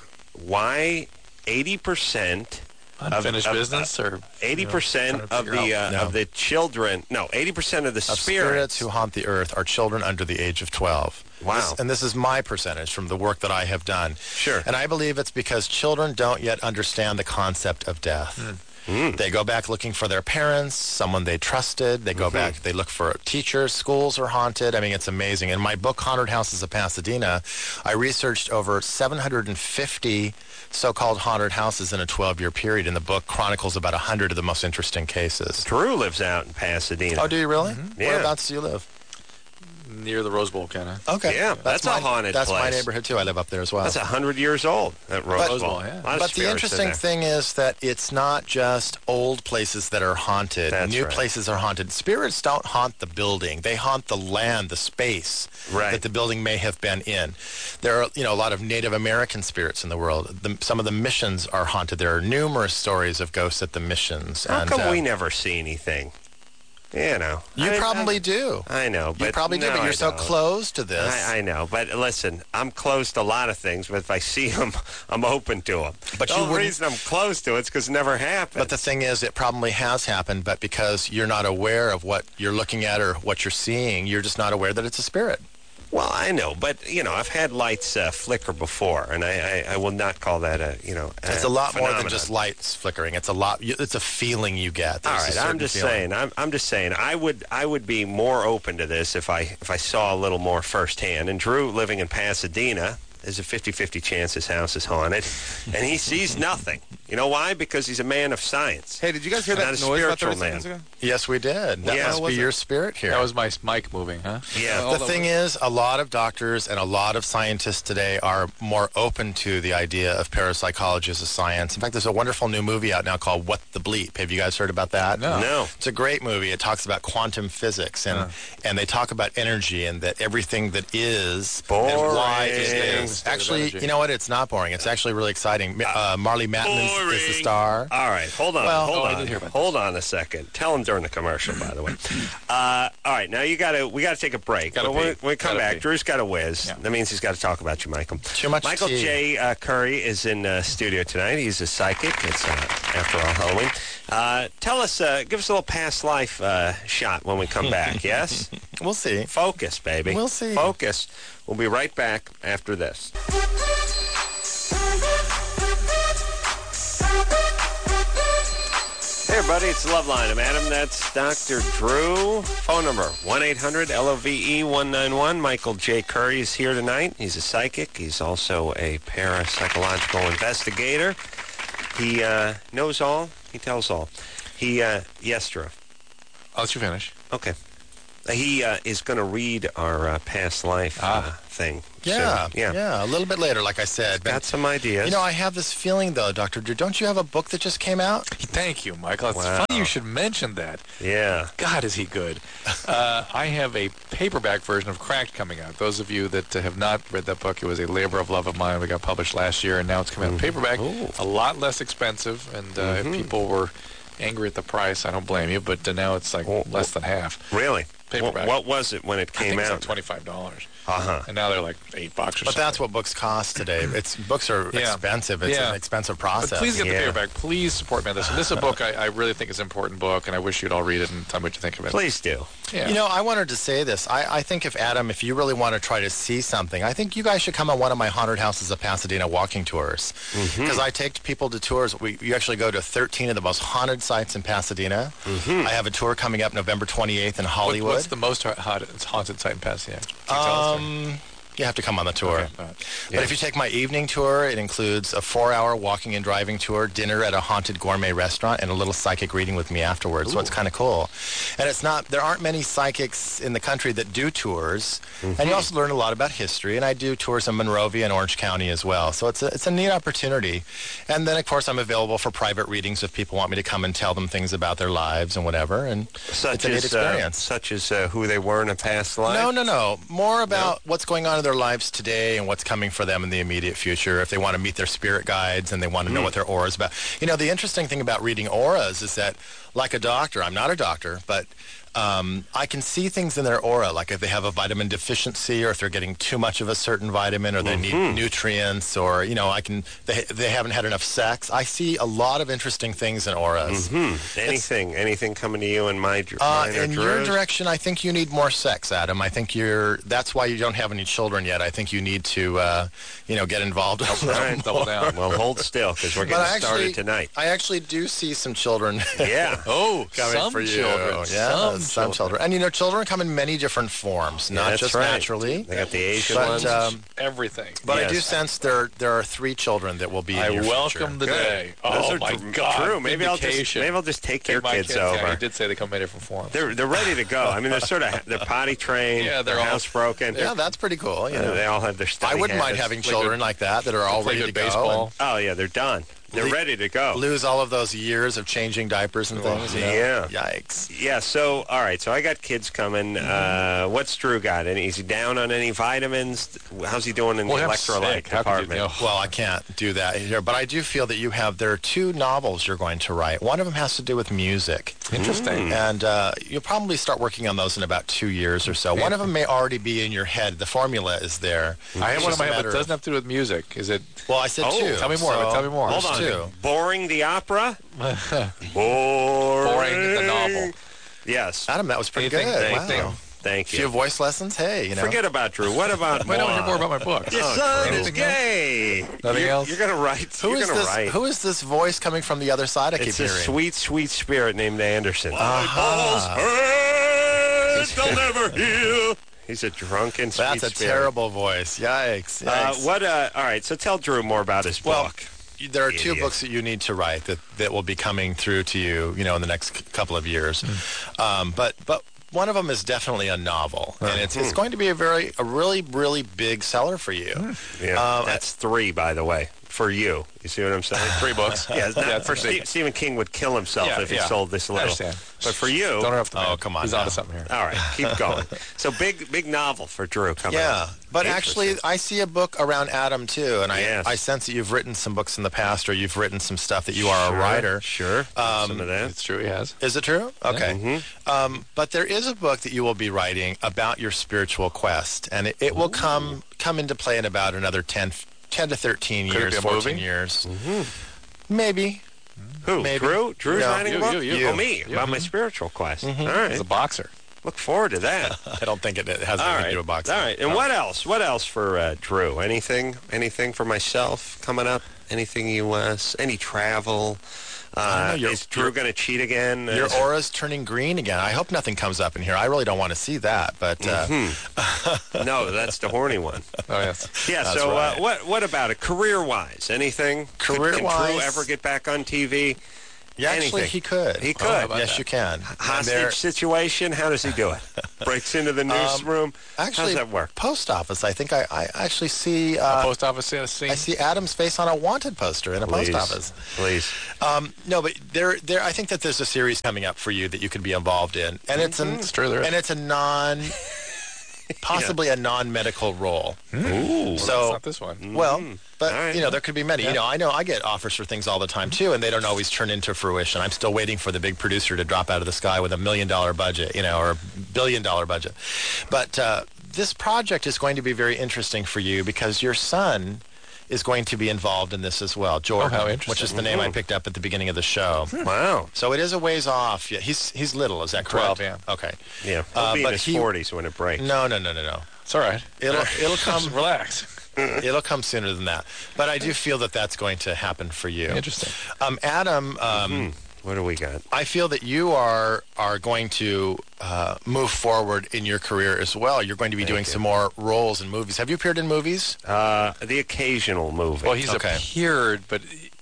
S1: why eighty percent
S3: Unfinished
S1: of-
S3: business or
S1: eighty percent
S3: trying
S1: of
S3: to
S1: the
S3: figure
S1: uh,
S2: out. No.
S1: of the children? No, eighty percent of the
S2: Of
S1: spirits.
S2: spirits who haunt the earth are children under the age of twelve.
S1: Wow.
S2: This- and this is my percentage from the work that I have done.
S1: Sure.
S2: And I believe it's because children don't yet understand the concept of death. They go back looking for their parents, someone they trusted. They go back, they look for teachers. Schools are haunted. I mean, it's amazing. In my book, Haunted Houses of Pasadena, I researched over seven hundred fifty so-called haunted houses in a twelve-year period. And the book chronicles about one hundred of the most interesting cases.
S1: Drew lives out in Pasadena.
S2: Oh, do you really?
S1: Yeah.
S2: Whereabouts do you live?
S3: near the Rose Bowl, kind of.
S2: Okay.
S1: Yeah, that's a
S2: my,
S1: haunted
S2: That's my
S1: place.
S2: neighborhood, too. I live up there as well.
S1: That's a hundred years old. That Rose
S2: But-
S1: Bowl.
S3: yeah.
S1: A lot of
S2: But the
S1: spirits in
S2: interesting
S1: there.
S2: thing is that it's not just old places that are haunted.
S1: That's
S2: New
S1: right.
S2: places are haunted. Spirits don't haunt the building. They haunt the land, the space
S1: Right.
S2: that the building may have been in. There are, you know, a lot of Native American spirits in the world. The, some of the missions are haunted. There are numerous stories of ghosts at the missions.
S1: How
S2: and,
S1: come
S2: uh,
S1: we never see anything? You know.
S2: You
S1: I-
S2: probably
S1: I,
S2: do.
S1: I know, but
S2: You probably do,
S1: no,
S2: but you're
S1: I
S2: so
S1: don't.
S2: close to this.
S1: I, I know, but listen, I'm close to a lot of things, but if I see them, I'm open to them.
S2: But
S1: the
S2: you
S1: only
S2: wouldn't-
S1: reason I'm close to it's because it never happened.
S2: But the thing is, it probably has happened, but because you're not aware of what you're looking at or what you're seeing, you're just not aware that it's a spirit.
S1: Well, I know, but, you know, I've had lights uh, flicker before, and I, I, I will not call that a, you know,
S2: It's a lot more than
S1: phenomenon.
S2: just lights flickering. It's a lot. It's a feeling you get.
S1: All
S2: There's a
S1: right,
S2: certain
S1: I'm just
S2: feeling.
S1: saying. I'm, I'm just saying. I would I would be more open to this if I if I saw a little more firsthand. And Drew, living in Pasadena, there's a fifty-fifty chance his house is haunted, and he sees nothing. You know why? Because he's a man of science.
S7: Hey, did you guys hear
S1: Not
S7: that
S1: a
S7: noise about
S1: spiritual
S7: thirty
S1: man.
S7: seconds ago?
S2: Yes, we did. That
S1: Yeah.
S2: must
S1: What
S2: be
S7: was
S2: your
S7: it?
S2: spirit here.
S3: That was my mic moving, huh?
S1: Yeah.
S7: Oh,
S2: the
S7: that
S2: thing
S7: was-
S2: is, a lot of doctors and a lot of scientists today are more open to the idea of parapsychology as a science. In fact, there's a wonderful new movie out now called What the Bleep. Have you guys heard about that?
S3: No.
S1: No.
S2: It's a great movie. It talks about quantum physics and and they talk about energy and that everything that is and why it
S1: Boring.
S2: is.
S3: State of
S2: Actually,
S3: energy.
S2: you know what? It's not boring. It's actually really exciting. Uh, Marley Matlin is the
S1: Boring.
S2: star.
S1: All right, hold on,
S2: Well-
S1: hold
S3: Oh, I
S1: on,
S3: did hear about
S1: hold on a second. Tell him during the commercial, by the way. Uh, all right, now you got to we got to take a break.
S3: Gotta
S1: But when,
S3: pee.
S1: when we come
S3: Gotta
S1: back,
S3: pee.
S1: Drew's got to whiz.
S3: Yeah.
S1: That means he's got to talk about you, Michael.
S2: Too much
S1: Michael
S2: tea.
S1: J. Uh, Curry is in uh, studio tonight. He's a psychic. It's uh, after all Halloween. Uh, tell us, uh, give us a little past life uh, shot when we come back. Yes,
S2: We'll see.
S1: focus, baby.
S2: We'll see.
S1: Focus. We'll be right back after this. Hey, everybody, it's the Love Line. I'm Adam. That's Doctor Drew. Phone number, one eight hundred L O V E one nine one. Michael J. Curry is here tonight. He's a psychic. He's also a parapsychological investigator. He uh, knows all. He tells all. He, uh, yes, Drew.
S3: I'll let you finish.
S1: Okay. He uh, is going to read our uh, past life uh,
S3: Ah.
S1: thing.
S2: Yeah,
S1: soon. yeah,
S2: yeah, a little bit later, like I said.
S1: Got
S2: But,
S1: some ideas.
S2: you know, I have this feeling, though, Doctor Drew, don't you have a book that just came out?
S3: Thank you, Michael. It's
S1: Wow.
S3: funny you should mention that.
S1: yeah.
S3: God, is he good. uh, I have a paperback version of Cracked coming out. Those of you that uh, have not read that book, it was a labor of love of mine. We got published last year, and now it's coming out in paperback.
S1: Ooh.
S3: A lot less expensive, and uh,
S1: Mhm.
S3: if people were angry at the price, I don't blame you, but uh, now it's like
S1: Oh,
S3: less than half.
S1: Really?
S3: Paperback.
S1: What, what was it when it
S3: I
S1: came
S3: think it's
S1: out?
S3: like twenty-five dollars.
S1: Uh-huh.
S3: And now they're like eight bucks or
S2: But
S3: something.
S2: that's what books cost today. It's Books are
S3: Yeah.
S2: expensive. It's
S3: Yeah.
S2: an expensive
S3: But
S2: process.
S3: please get the
S1: Yeah.
S3: paperback. Please support me on this. And this is a book I, I really think is an important book, and I wish you'd all read it and tell me what you think of it.
S1: Please do.
S3: Yeah.
S2: You know, I wanted to say this. I, I think if, Adam, if you really want to try to see something, I think you guys should come on one of my haunted houses of Pasadena walking tours. Because I take people to tours. We You actually go to thirteen of the most haunted sites in Pasadena. I have a tour coming up November twenty-eighth in
S3: What-
S2: Hollywood.
S3: what's the most ha- haunted, haunted site in Pasadena? Can you tell us?
S2: um, you have to come on the tour.
S3: Okay, all right.
S2: But if you take my evening tour, it includes a four-hour walking and driving tour, dinner at a haunted gourmet restaurant, and a little psychic reading with me afterwards. So it's kind of cool. And it's not, there aren't many psychics in the country that do tours. And you also learn a lot about history. And I do tours in Monrovia and Orange County as well. So it's a, it's a neat opportunity. And then, of course, I'm available for private readings if people want me to come and tell them things about their lives and whatever. And
S1: Such
S2: it's a neat
S1: as, uh,
S2: experience.
S1: such as uh, who they were in a past life?
S2: No, no, no. More about what's going on in their lives today and what's coming for them in the immediate future. If they want to meet their spirit guides and they want to know what their aura is about. You know, the interesting thing about reading auras is that, like a doctor, I'm not a doctor, but um, I can see things in their aura, like if they have a vitamin deficiency or if they're getting too much of a certain vitamin or they need nutrients or, you know, I can, they, they haven't had enough sex. I see a lot of interesting things in auras.
S1: Hmm. Anything, anything coming to you in my dr-
S2: Uh,
S1: mine or
S2: in your
S1: Drew's?
S2: direction, I think you need more sex, Adam. I think you're. That's why you don't have any children yet. I think you need to, uh, you know, get involved. a little
S1: All right,
S2: more.
S3: Double down.
S1: Well, hold still because we're
S2: But
S1: getting
S2: I actually,
S1: started tonight.
S2: I actually do see some children.
S1: Yeah.
S3: Oh,
S2: coming
S3: some
S2: for you.
S3: children.
S2: Yeah,
S3: some,
S2: some children. And you know, children come in many different forms, not
S1: that's
S2: just
S1: right.
S2: naturally.
S1: They got the Asian
S2: But,
S1: ones.
S2: um,
S3: Everything.
S2: But I do
S1: Yes.
S2: sense there there are three children that will be in
S3: I
S2: your
S3: welcome
S2: future.
S3: the day.
S1: Those
S3: Oh,
S1: are
S3: my
S1: tr-
S3: God.
S1: True. Maybe I'll just
S3: Vindication.
S1: maybe I'll just take,
S3: Take
S1: your
S3: my
S1: kids,
S3: kids.
S1: over.
S3: Yeah, you did say they come in different forms.
S1: They're they're ready to go. I mean, they're sort of they're potty trained.
S3: Yeah, they're
S1: they're
S3: all-
S1: housebroken.
S2: Yeah, that's pretty cool. You
S1: Uh,
S2: know,
S1: they all have their
S2: I
S1: study
S2: wouldn't mind
S1: habits.
S2: having
S3: Play
S2: children
S3: good-
S2: like that that are all
S3: play
S2: ready
S3: good
S2: to
S3: baseball.
S1: Oh yeah, they're done. They're
S2: Le-
S1: ready to go.
S2: go. Lose all of those years of changing diapers and things. you know?
S1: Yeah.
S2: Yikes.
S1: Yeah. So all right. So I got kids coming. Uh, what's Drew got? Any? Is he down on any vitamins? How's he doing in
S3: Well,
S1: the
S3: I'm
S1: electrolyte
S3: sick. How could you-
S1: department?
S3: you know,
S2: Well, I can't do that here, but I do feel that you have, there are two novels you're going to write. One of them has to do with music.
S3: Interesting.
S2: And uh, you'll probably start working on those in about two years or so. One of them may already be in your head. The formula is there.
S3: I have
S2: It's
S3: one in
S2: just
S3: my
S2: a
S3: head, but
S2: matter
S3: it doesn't
S2: of-
S3: have to do with music. Is it?
S2: Well, I said
S1: Oh,
S2: two.
S3: tell me more,
S2: so
S3: but tell me more.
S1: Hold
S2: there's
S1: on.
S2: two.
S1: Boring the opera. Boring.
S3: Boring the novel.
S1: Yes.
S2: Adam, that was pretty
S3: Anything-
S2: good.
S3: anything-
S2: Wow.
S1: Thank
S2: A few
S1: you.
S2: voice lessons. Hey, you know.
S1: Forget about Drew. What about
S3: Wait, I want to
S1: moi?
S3: hear more about my book.
S1: Your
S3: Oh,
S1: son is
S3: anything
S1: gay.
S3: Nothing
S1: you're,
S3: else?
S1: You're gonna write.
S2: Who
S1: you're
S2: is
S1: gonna
S2: this?
S1: write.
S2: Who is this voice coming from the other side? I
S1: It's
S2: keep
S1: a
S2: hearing.
S1: sweet, sweet spirit named Anderson.
S2: Uh-huh.
S1: Balls hurt, they'll never heal. He's a drunken sweet
S2: That's a
S1: spirit.
S2: terrible voice. Yikes.
S1: Uh,
S2: Yikes.
S1: what? Uh, all right. So tell Drew more about his
S2: Well,
S1: book.
S2: there are two
S1: Idiot.
S2: books that you need to write that, that will be coming through to you, you know, in the next c- couple of years. Um, but but one of them is definitely a novel, and it's it's going to be a very a really really big seller for you.
S1: Yeah,
S2: um,
S1: that's three, by the way, for you. You see what I'm saying?
S3: Three books.
S1: Yeah, it's not,
S3: Yeah,
S1: for
S3: it's a big-
S1: Ste- Stephen King would kill himself
S3: Yeah,
S1: if he
S3: yeah.
S1: sold this
S3: I
S1: little.
S3: understand.
S1: But for you,
S3: Don't interrupt the
S2: Oh,
S3: man.
S2: come on
S3: He's
S2: now.
S3: onto something here.
S1: all right, keep going. So big, big novel for Drew coming
S2: Yeah,
S1: up.
S2: but actually,
S1: Interesting.
S2: I see a book around Adam too, and I
S1: Yes.
S2: I sense that you've written some books in the past, or you've written some stuff that you are
S1: Sure,
S2: a writer.
S1: Sure,
S2: Um,
S1: some of that.
S3: It's true. He has.
S2: Is it true? Okay.
S1: Mm-hmm.
S2: Um, but there is a book that you will be writing about your spiritual quest, and it, it will come come into play in about another ten, ten to thirteen
S3: Could it
S2: years,
S3: be a
S2: fourteen
S3: movie?
S2: years.
S1: Mm-hmm.
S2: Maybe.
S1: Who?
S2: maybe.
S1: Drew? Drew's
S2: Yeah.
S1: writing a
S3: You,
S1: book?
S3: you, you.
S1: Oh, me,
S3: You.
S1: about my spiritual quest.
S2: Mhm.
S1: All right.
S3: He's a boxer.
S1: Look forward to that.
S2: I don't think it, it has
S1: All
S2: anything
S1: right.
S2: to do with boxing.
S1: All right. And what else? What else for uh, Drew? Anything? Anything for myself coming up? Anything you uh, s- any travel? Uh,
S2: know, you're-
S1: is Drew going to cheat again?
S2: Your
S1: Is-
S2: aura's turning green again. I hope nothing comes up in here. I really don't want to see that, but uh,
S1: Mm-hmm. No, that's the horny one.
S3: Oh, yes.
S1: Yeah.
S2: That's
S1: so,
S2: right.
S1: uh, what what about it? Career-wise, anything? Could- Can Drew
S2: Career-wise-
S1: ever get back on T V?
S2: yeah, actually,
S1: Anything.
S2: he could.
S1: He
S3: Oh, how
S1: could.
S3: about
S2: yes,
S3: that?
S2: you can. And
S1: Hostage
S2: there-
S1: situation? How does he do it? Breaks into the newsroom?
S2: Actually,
S1: How does that work?
S2: post office. I think I, I actually see.
S3: A
S2: Uh,
S3: post office scene.
S2: I see Adam's face on a wanted poster in a
S1: Please.
S2: post office.
S1: Please.
S2: Um, no, but there, there. I think that there's a series coming up for you that you could be involved in, and it's an,
S3: It's true, there is.
S2: and it's a non, possibly a non-medical role.
S1: Ooh.
S2: So
S3: It's not this one.
S2: Well, but
S1: All right.
S2: you know, there could be many. You know, I know I get offers for things all the time too, and they don't always turn into fruition. I'm still waiting for the big producer to drop out of the sky with a million dollar budget, you know, or a billion dollar budget. But uh, this project is going to be very interesting for you because your son is going to be involved in this as well, Jordan,
S3: Oh, how interesting.
S2: which is the name I picked up at the beginning of the show.
S1: Wow.
S2: So it is a ways off. Yeah, he's he's little. Is that correct?
S3: twelve, yeah.
S2: Okay.
S1: Yeah. He'll
S2: Uh,
S1: be in
S2: but
S1: his
S2: he-
S1: forties when it breaks.
S2: No, no, no, no, no.
S3: It's all right.
S2: It'll it'll come.
S3: Just relax.
S2: It'll come sooner than that. But I do feel that that's going to happen for you.
S3: Interesting.
S2: Um, Adam, um,
S1: Hmm. What do we got?
S2: I feel that you are are going to uh, move forward in your career as well. You're going to be doing
S1: you.
S2: some more roles in movies. Have you appeared in movies?
S1: Uh, the occasional movie.
S3: Well, he's
S2: Okay.
S3: appeared, but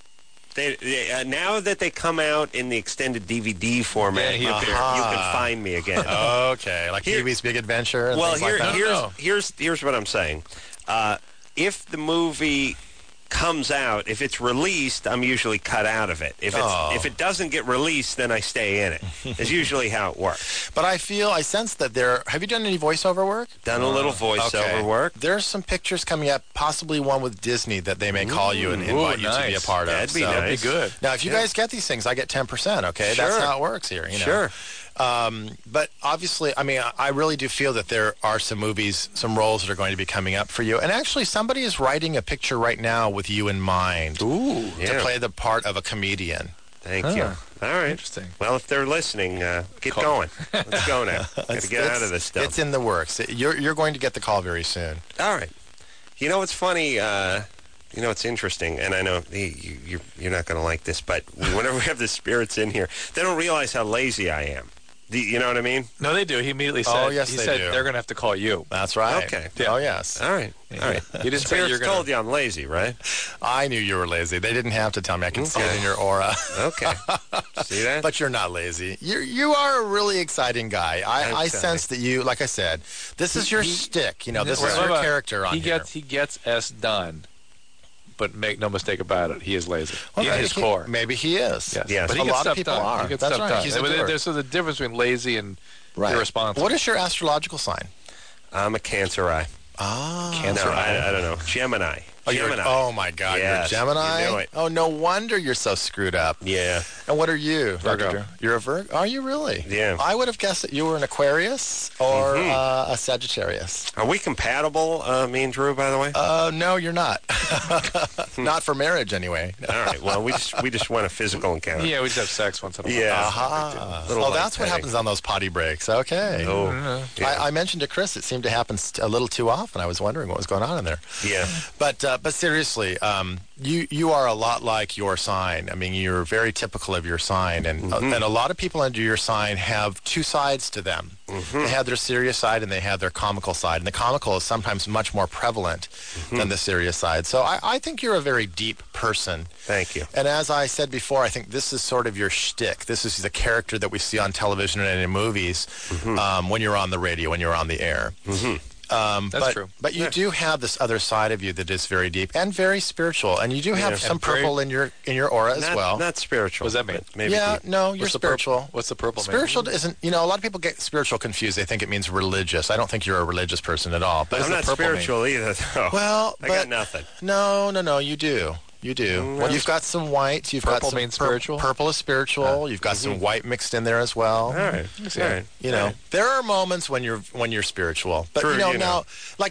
S1: They, they, uh, now that they come out in the extended D V D format,
S3: Yeah, he
S1: you,
S3: appeared.
S1: can, you
S2: Aha.
S1: can find me again.
S2: Okay, like
S1: Here-
S2: Pee-wee's Big Adventure and
S1: well,
S2: things
S1: here,
S2: like that?
S1: here's
S3: No.
S1: here's here's what I'm saying. Uh, if the movie comes out, if it's released, I'm usually cut out of it. If it's
S2: Oh.
S1: if it doesn't get released, then I stay in it. It's usually how it works.
S2: But I feel, I sense that there, have you done any voiceover work?
S1: Done a little voiceover
S2: Okay.
S1: work.
S2: There's some pictures coming up, possibly one with Disney that they may call you and
S3: Ooh,
S2: invite you to be a
S3: nice.
S2: part of.
S1: That'd be
S2: So-
S1: nice.
S3: that'd be good.
S2: Now, if you
S1: Yeah.
S2: guys get these things, I get ten percent, okay? That's
S1: Sure.
S2: how it works here, you know?
S1: Sure.
S2: Um, but obviously, I mean, I- I really do feel that there are some movies, some roles that are going to be coming up for you. And actually, somebody is writing a picture right now with you in mind
S1: Ooh,
S2: to
S1: yeah.
S2: play the part of a comedian.
S1: Thank
S3: Huh.
S1: you. All right.
S3: Interesting.
S1: Well, if they're listening, uh, get
S3: Call-
S1: going. Let's go now. Got to
S2: It's-
S1: get out
S2: it's-
S1: of this stuff.
S2: It's in the works. It- You're, you're going to get the call very soon.
S1: All right. You know what's funny? Uh, you know what's interesting, and I know you, you, you're not going to like this, but whenever we have the spirits in here, they don't realize how lazy I am. Do you you know what I mean?
S3: No, they do. He immediately said,
S2: Oh, yes,
S3: he
S2: they
S3: said
S2: do.
S3: they're going to have to call you.
S2: That's right.
S1: Okay.
S3: Yeah.
S2: Oh, yes.
S1: All right. All right.
S3: He didn't say
S1: Spirits
S3: you're going
S1: told
S3: to.
S1: you I'm lazy, right?
S2: I knew you were lazy. They didn't have to tell me. I can see it
S1: Okay.
S2: in your aura.
S1: Okay. See that?
S2: But you're not lazy. You you are a really exciting guy. I, I
S1: Okay.
S2: sense that you, like I said, this is your shtick. You know, this is
S3: Remember,
S2: your character on
S3: he
S2: here.
S3: Gets, he gets S done, but make no mistake about it, he is lazy.
S2: Well,
S3: in
S2: maybe
S3: his
S2: he-
S3: core.
S2: Maybe he is.
S3: Yes.
S1: Yes.
S3: But he
S2: A
S3: gets
S2: lot of
S3: stuff
S2: people
S3: done.
S2: are.
S3: He gets
S2: That's
S3: stuff
S2: right.
S3: done.
S2: He's a
S3: There-
S2: doer.
S3: There's so the difference between lazy and
S2: Right.
S3: irresponsible.
S2: What is your astrological sign?
S1: I'm a Cancer eye.
S2: Ah.
S3: Cancer
S1: No,
S3: eye.
S1: I, I don't know. Gemini.
S2: Oh, you're,
S1: Gemini.
S2: oh my God,
S1: Yes,
S2: you're a Gemini?
S1: you knew it.
S2: Oh, no wonder you're so screwed up.
S1: Yeah.
S2: And what are you?
S3: Virgo.
S2: Doctor? You're a Virgo? Are you really?
S1: Yeah.
S2: I would have guessed that you were an Aquarius or
S1: Mhm.
S2: uh, a Sagittarius.
S1: Are we compatible, uh, me and Drew, by the way?
S2: Uh, no, you're not. Not for marriage, anyway.
S1: All right. Well, we just we just want a physical encounter.
S3: Yeah, we just have sex once in a while.
S1: Yeah.
S2: Aha.
S1: Little
S2: Oh,
S1: light
S2: that's what
S1: petting.
S2: happens on those potty breaks. Okay.
S1: Oh. Yeah.
S2: I, I mentioned to Chris it seemed to happen st- a little too often. I was wondering what was going on in there.
S1: yeah.
S2: But uh, but seriously, um, you you are a lot like your sign. I mean, you're very typical of your sign, and uh, and a lot of people under your sign have two sides to them. They have their serious side and they have their comical side, and the comical is sometimes much more prevalent than the serious side. So I, I think you're a very deep person.
S1: Thank you.
S2: And as I said before, I think this is sort of your shtick. This is the character that we see on television and in movies um, when you're on the radio, when you're on the air. Um,
S3: That's
S2: but,
S3: true.
S2: But you
S1: Yeah.
S2: do have this other side of you that is very deep and very spiritual, and you do have
S1: Yeah.
S2: some
S3: And very-
S2: purple in your in your aura as
S1: Not,
S2: well.
S1: not spiritual.
S3: What does that mean?
S1: but Maybe
S2: yeah,
S1: deep.
S2: no, you're
S3: What's the purple-
S2: spiritual.
S3: what's the purple mean?
S2: Spiritual isn't. You know, a lot of people get spiritual confused. They think it means religious. I don't think you're a religious person at all. But
S1: I'm
S3: does
S1: not
S3: the purple mean?
S1: spiritual either, though.
S2: well,
S1: I
S2: but
S1: got nothing.
S2: no, no, no, you do. You do. Well, you've got some white. You've got
S3: Purple
S2: some
S3: means spiritual?
S2: Purple is spiritual. You've got some white mixed in there as well.
S1: All right.
S3: see.
S1: All right.
S2: You know, there are moments when you're when you're spiritual, but
S1: True,
S2: you know
S1: you
S2: now,
S1: know.
S2: like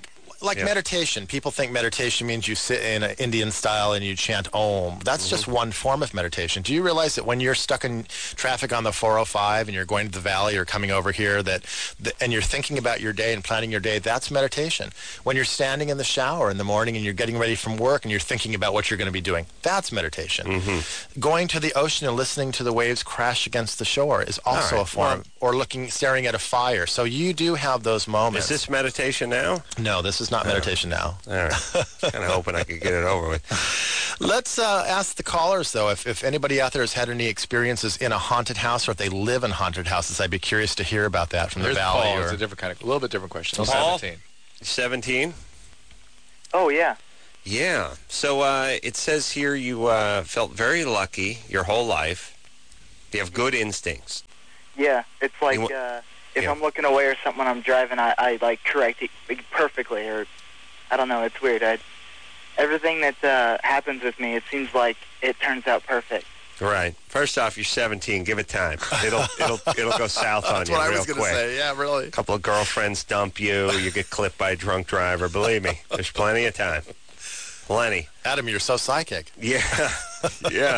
S2: like
S1: Yeah.
S2: meditation. People think meditation means you sit in an Indian style and you chant Om. That's just one form of meditation. Do you realize that when you're stuck in traffic on the four oh five and you're going to the valley or coming over here, that, that and you're thinking about your day and planning your day, that's meditation. When you're standing in the shower in the morning and you're getting ready from work and you're thinking about what you're going to be doing, that's meditation. Going to the ocean and listening to the waves crash against the shore is also
S1: right.
S2: a form. Or looking, staring at a fire. So you do have those moments.
S1: Is this meditation now?
S2: No, this is not meditation now.
S1: All right. Kind of hoping I could get it over with.
S2: Let's uh, ask the callers, though, if, if anybody out there has had any experiences in a haunted house or if they live in haunted houses. I'd be curious to hear about that from
S3: There's
S2: the valley.
S3: Paul.
S2: Or...
S3: It's a different kind of, a little bit different question.
S1: Paul?
S3: seventeen.
S1: seventeen?
S6: Oh, yeah.
S1: Yeah. So uh, it says here you uh, felt very lucky your whole life. You have good instincts.
S6: Yeah. It's like
S1: You wa-
S6: uh, if
S1: yeah.
S6: I'm looking away or something when I'm driving, I, I like, correct it perfectly. Or, I don't know, it's weird. I, everything that uh, happens with me, it seems like it turns out perfect.
S1: Right. First off, you're seventeen. Give it time. It'll it'll it'll go south on
S2: That's
S1: you
S2: what I
S1: real
S2: was going to
S1: quick.
S2: say. Yeah, really.
S1: A couple of girlfriends dump you. You get clipped by a drunk driver. Believe me, there's plenty of time. Plenty.
S2: Adam, you're so psychic.
S1: Yeah. Yeah.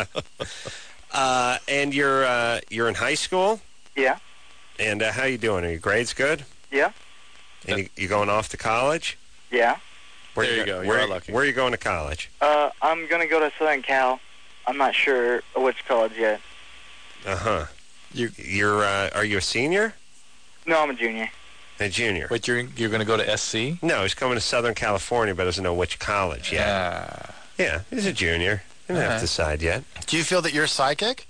S1: Uh, and you're uh, you're in high school.
S6: Yeah.
S1: And uh, how you doing? Are your grades good?
S6: Yeah.
S1: And you, you going off to college?
S6: Yeah.
S1: Where
S3: There you go. You
S1: Where,
S3: are lucky.
S1: where are you going to college?
S6: Uh, I'm going to go to Southern Cal. I'm not sure which college yet.
S1: Uh huh.
S2: You
S1: You're uh, are you a senior?
S6: No, I'm a junior.
S1: A junior?
S3: Wait, you're, you're going to go to S C?
S1: No, he's coming to Southern California, but doesn't know which college yet.
S3: Yeah.
S1: Yeah, he's a junior. He doesn't have
S3: Alright.
S1: to decide yet.
S2: do you feel that you're psychic?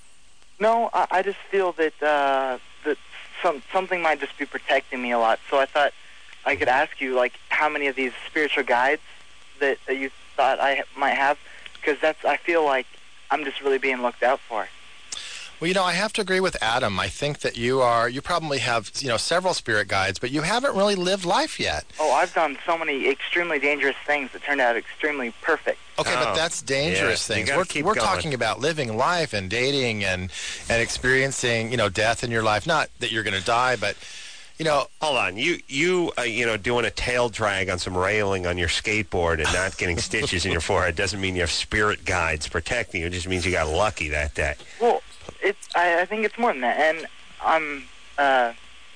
S6: No, I, I just feel that uh, that some something might just be protecting me a lot. So I thought I could ask you, like, how many of these spiritual guides that, that you thought I ha- might have, because that's I feel like I'm just really being looked out for.
S2: Well, you know, I have to agree with Adam. I think that you are, you probably have, you know, several spirit guides, but you haven't really lived life yet.
S6: Oh, I've done so many extremely dangerous things that turned out extremely perfect.
S2: Okay,
S1: Oh,
S2: but that's dangerous
S1: yeah, you
S2: things.
S1: gotta
S2: We're,
S1: keep
S2: we're
S1: going.
S2: talking about living life and dating and and experiencing, you know, death in your life. Not that you're going to die, but, you know,
S1: Hold on, you you uh, you know doing a tail drag on some railing on your skateboard and not getting stitches in your forehead doesn't mean you have spirit guides protecting you. It just means you got lucky that day.
S6: Well, it's I, I think it's more than that. And I'm, uh,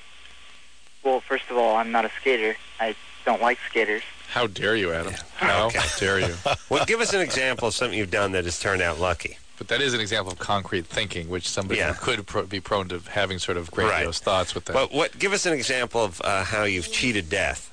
S6: well, first of all, I'm not a skater. I don't like skaters.
S3: How dare you, Adam? How
S1: Okay.
S3: dare you?
S1: Well, give us an example of something you've done that has turned out lucky.
S3: But that is an example of concrete thinking, which somebody
S1: Yeah.
S3: could pro- be prone to having sort of grandiose thoughts with that.
S1: But what? Give us an example of uh, how you've cheated death.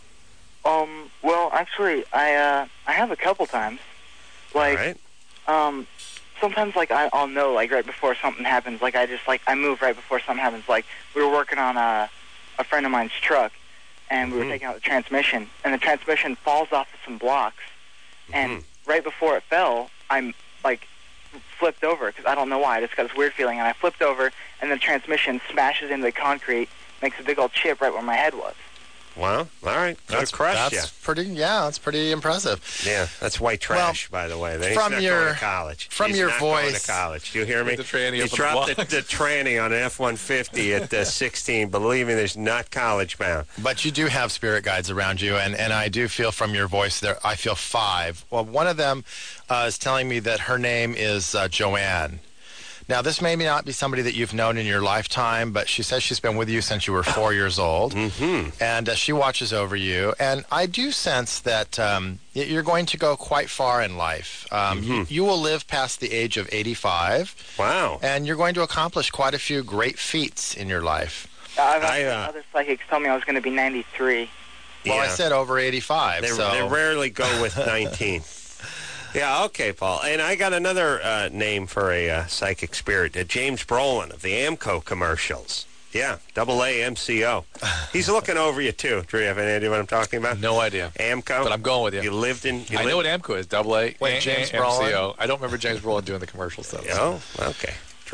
S6: Um, well, actually, I uh, I have a couple times. Like,
S1: All right.
S6: um, sometimes like I, I'll know like right before something happens. Like I just like I move right before something happens. Like we were working on a a friend of mine's truck, and we were
S1: Mhm.
S6: taking out the transmission, and the transmission falls off of some blocks, and
S1: Mhm.
S6: right before it fell, I'm like flipped over because I don't know why. I just got this weird feeling, and I flipped over, and the transmission smashes into the concrete, makes a big old chip right where my head was.
S1: Well, all right. Could have
S2: that's,
S1: crushed
S2: that's pretty, yeah, that's pretty impressive.
S1: you. Yeah, that's white trash, by the way. He's
S2: from
S1: not
S2: your-
S1: going to college.
S2: from
S1: He's
S2: your
S1: not going
S2: voice-
S1: to college. Do you hear me?
S3: With the tranny
S1: he
S3: up on the
S1: dropped the,
S3: block.
S1: the tranny on an F one fifty at uh, sixteen. Believe me, there's not college bound.
S2: But you do have spirit guides around you, and, and I do feel from your voice there, I feel five. Well, one of them uh, is telling me that her name is uh, Joanne. Now, this may not be somebody that you've known in your lifetime, but she says she's been with you since you were four years old,
S1: Mm-hmm.
S2: and uh, she watches over you. And I do sense that um, y- you're going to go quite far in life. Um, you,
S1: Mm-hmm.
S2: you will live past the age of eighty-five,
S1: Wow.
S2: and you're going to accomplish quite a few great feats in your life.
S6: I've
S1: I,
S6: had
S1: uh,
S6: other psychics tell me I was going to be ninety-three.
S2: Well, I
S1: Yeah.
S2: said over eighty-five,
S1: They,
S2: so...
S1: they rarely go with nineteen. Yeah, okay, Paul. And I got another uh, name for a uh, psychic spirit, uh, James Brolin of the Amco commercials. Yeah, double A M C O. He's looking over you, too. Do you have any idea what I'm talking about?
S3: no idea.
S1: Amco?
S3: But I'm going with you.
S1: You lived in... You
S3: I know what
S1: lived,
S3: AMCO is. Double A.
S2: Wait,
S3: A-
S2: James
S3: A- M C O.
S2: Brolin?
S3: I don't remember James Brolin doing the commercial stuff.
S1: Oh, okay. True.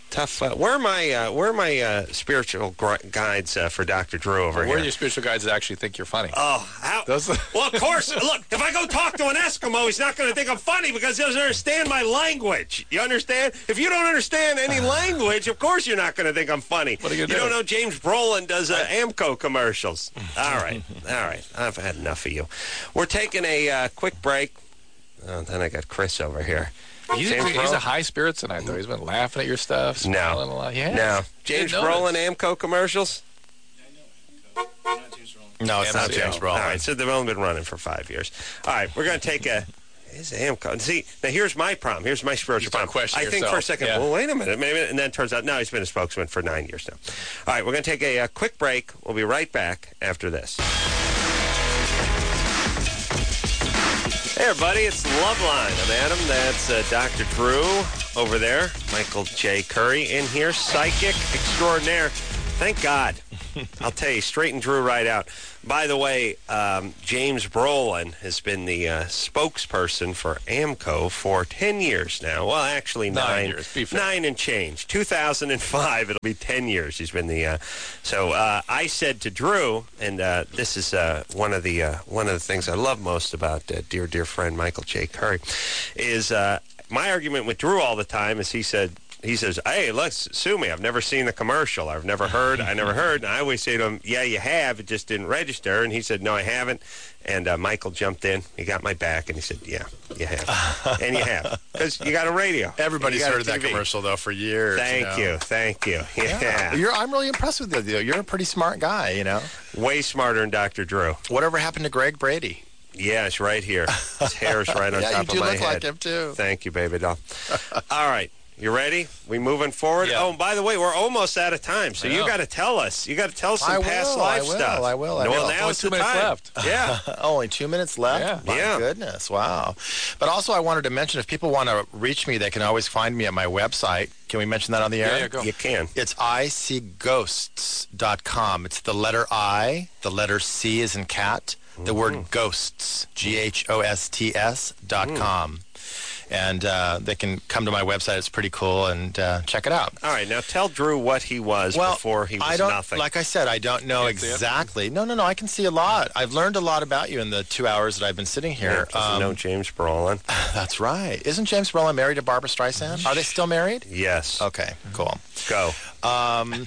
S1: tough. Uh, where are my uh, where are my uh, spiritual gr- guides uh, for Doctor Drew over
S3: Where
S1: here?
S3: are your spiritual guides that actually think you're funny?
S1: Oh, how?
S3: Those-
S1: Well, of course. Look, if I go talk to an Eskimo, he's not going to think I'm funny because he doesn't understand my language. You understand? If you don't understand any language, of course you're not going to think I'm funny.
S3: What are you
S1: You
S3: gonna
S1: don't
S3: do?
S1: know James Brolin does uh, Amco commercials. All right, all right. I've had enough of you. We're taking a uh, quick break. Oh, then I got Chris over here.
S3: He's,
S1: James
S3: he's
S1: Brolin?
S3: a high spirits tonight, though. He's been laughing at your stuff,
S1: No.
S3: smiling a lot. Yeah.
S1: Now, James
S3: Didn't
S1: Brolin
S3: notice.
S1: Amco commercials?
S2: No, it's not
S3: M C O.
S2: James Brolin.
S1: All right, so they've only been running for five years. All right, we're going to take a... Is Amco? See, now here's my problem. Here's my spiritual
S3: You start
S1: problem. I
S3: questioning
S1: think for a
S3: yourself.
S1: second,
S3: Yeah.
S1: well, wait a minute, maybe, and then it turns out, no, he's been a spokesman for nine years now. All right, we're going to take a, uh quick break. We'll be right back after this. Hey, everybody, it's Loveline. I'm Adam. That's uh, Doctor Drew over there. Michael J. Curry in here, psychic extraordinaire. Thank God. I'll tell you, straighten Drew right out. By the way, um, James Brolin has been the uh, spokesperson for Amco for ten years now. Well, actually nine.
S3: Nine years, be fair.
S1: Nine and change. two thousand five, it'll be ten years he's been the... Uh, so uh, I said to Drew, and uh, this is uh, one of the uh, one of the things I love most about uh, dear, dear friend Michael J. Curry, is uh, my argument with Drew all the time is he said... He says, hey, let's sue me. I've never seen the commercial. I've never heard. I never heard. And I always say to him, yeah, you have. It just didn't register. And he said, no, I haven't. And uh, Michael jumped in. He got my back, and he said, yeah, you have. And you have. Because you got a radio.
S2: Everybody's
S1: You got a
S2: heard that
S1: T V.
S2: commercial, though, for years.
S1: Thank
S2: you.
S1: you. Thank you. Yeah.
S2: You're, I'm really impressed with you. You're a pretty smart guy, you know.
S1: Way smarter than Doctor Drew.
S2: Whatever happened to Greg Brady?
S1: Yeah, it's right here. His hair's right on
S2: Yeah,
S1: top
S2: you do
S1: of my
S2: look
S1: head.
S2: like him, too.
S1: Thank you, baby doll. All right. You ready? We moving forward?
S3: Yeah.
S1: Oh, and by the way, we're almost out of time, so
S3: I
S1: you
S3: know.
S1: got to tell us. You got to tell us some
S2: I
S1: past
S2: will,
S1: life
S2: I will,
S1: stuff.
S2: I will, I
S1: No,
S2: will.
S1: Well, now
S3: Only
S1: it's
S3: two
S1: the
S3: minutes
S1: time.
S3: left.
S1: Yeah.
S2: Only two minutes left?
S3: Yeah.
S2: My
S1: Yeah.
S2: goodness, wow. But also I wanted to mention, if people want to reach me, they can always find me at my website. Can we mention that on the air?
S3: Yeah, yeah, go.
S1: You can.
S2: It's I see ghosts dot com. It's the letter I, the letter C is in cat, the word ghosts, G H O S T S dot com. And uh, they can come to my website. It's pretty cool, and uh, check it out.
S1: All right, now tell Drew what he was
S2: Well,
S1: before he was
S2: I don't,
S1: nothing.
S2: Like I said, I don't know
S3: Can't see it?
S2: exactly. No, no, no. I can see a lot. I've learned a lot about you in the two hours that I've been sitting
S1: Yeah,
S2: here.
S1: doesn't
S2: Um,
S1: know James Brolin.
S2: That's right. Isn't James Brolin married to Barbara Streisand? Are they still married?
S1: Yes.
S2: Okay, cool.
S1: Go.
S2: Um,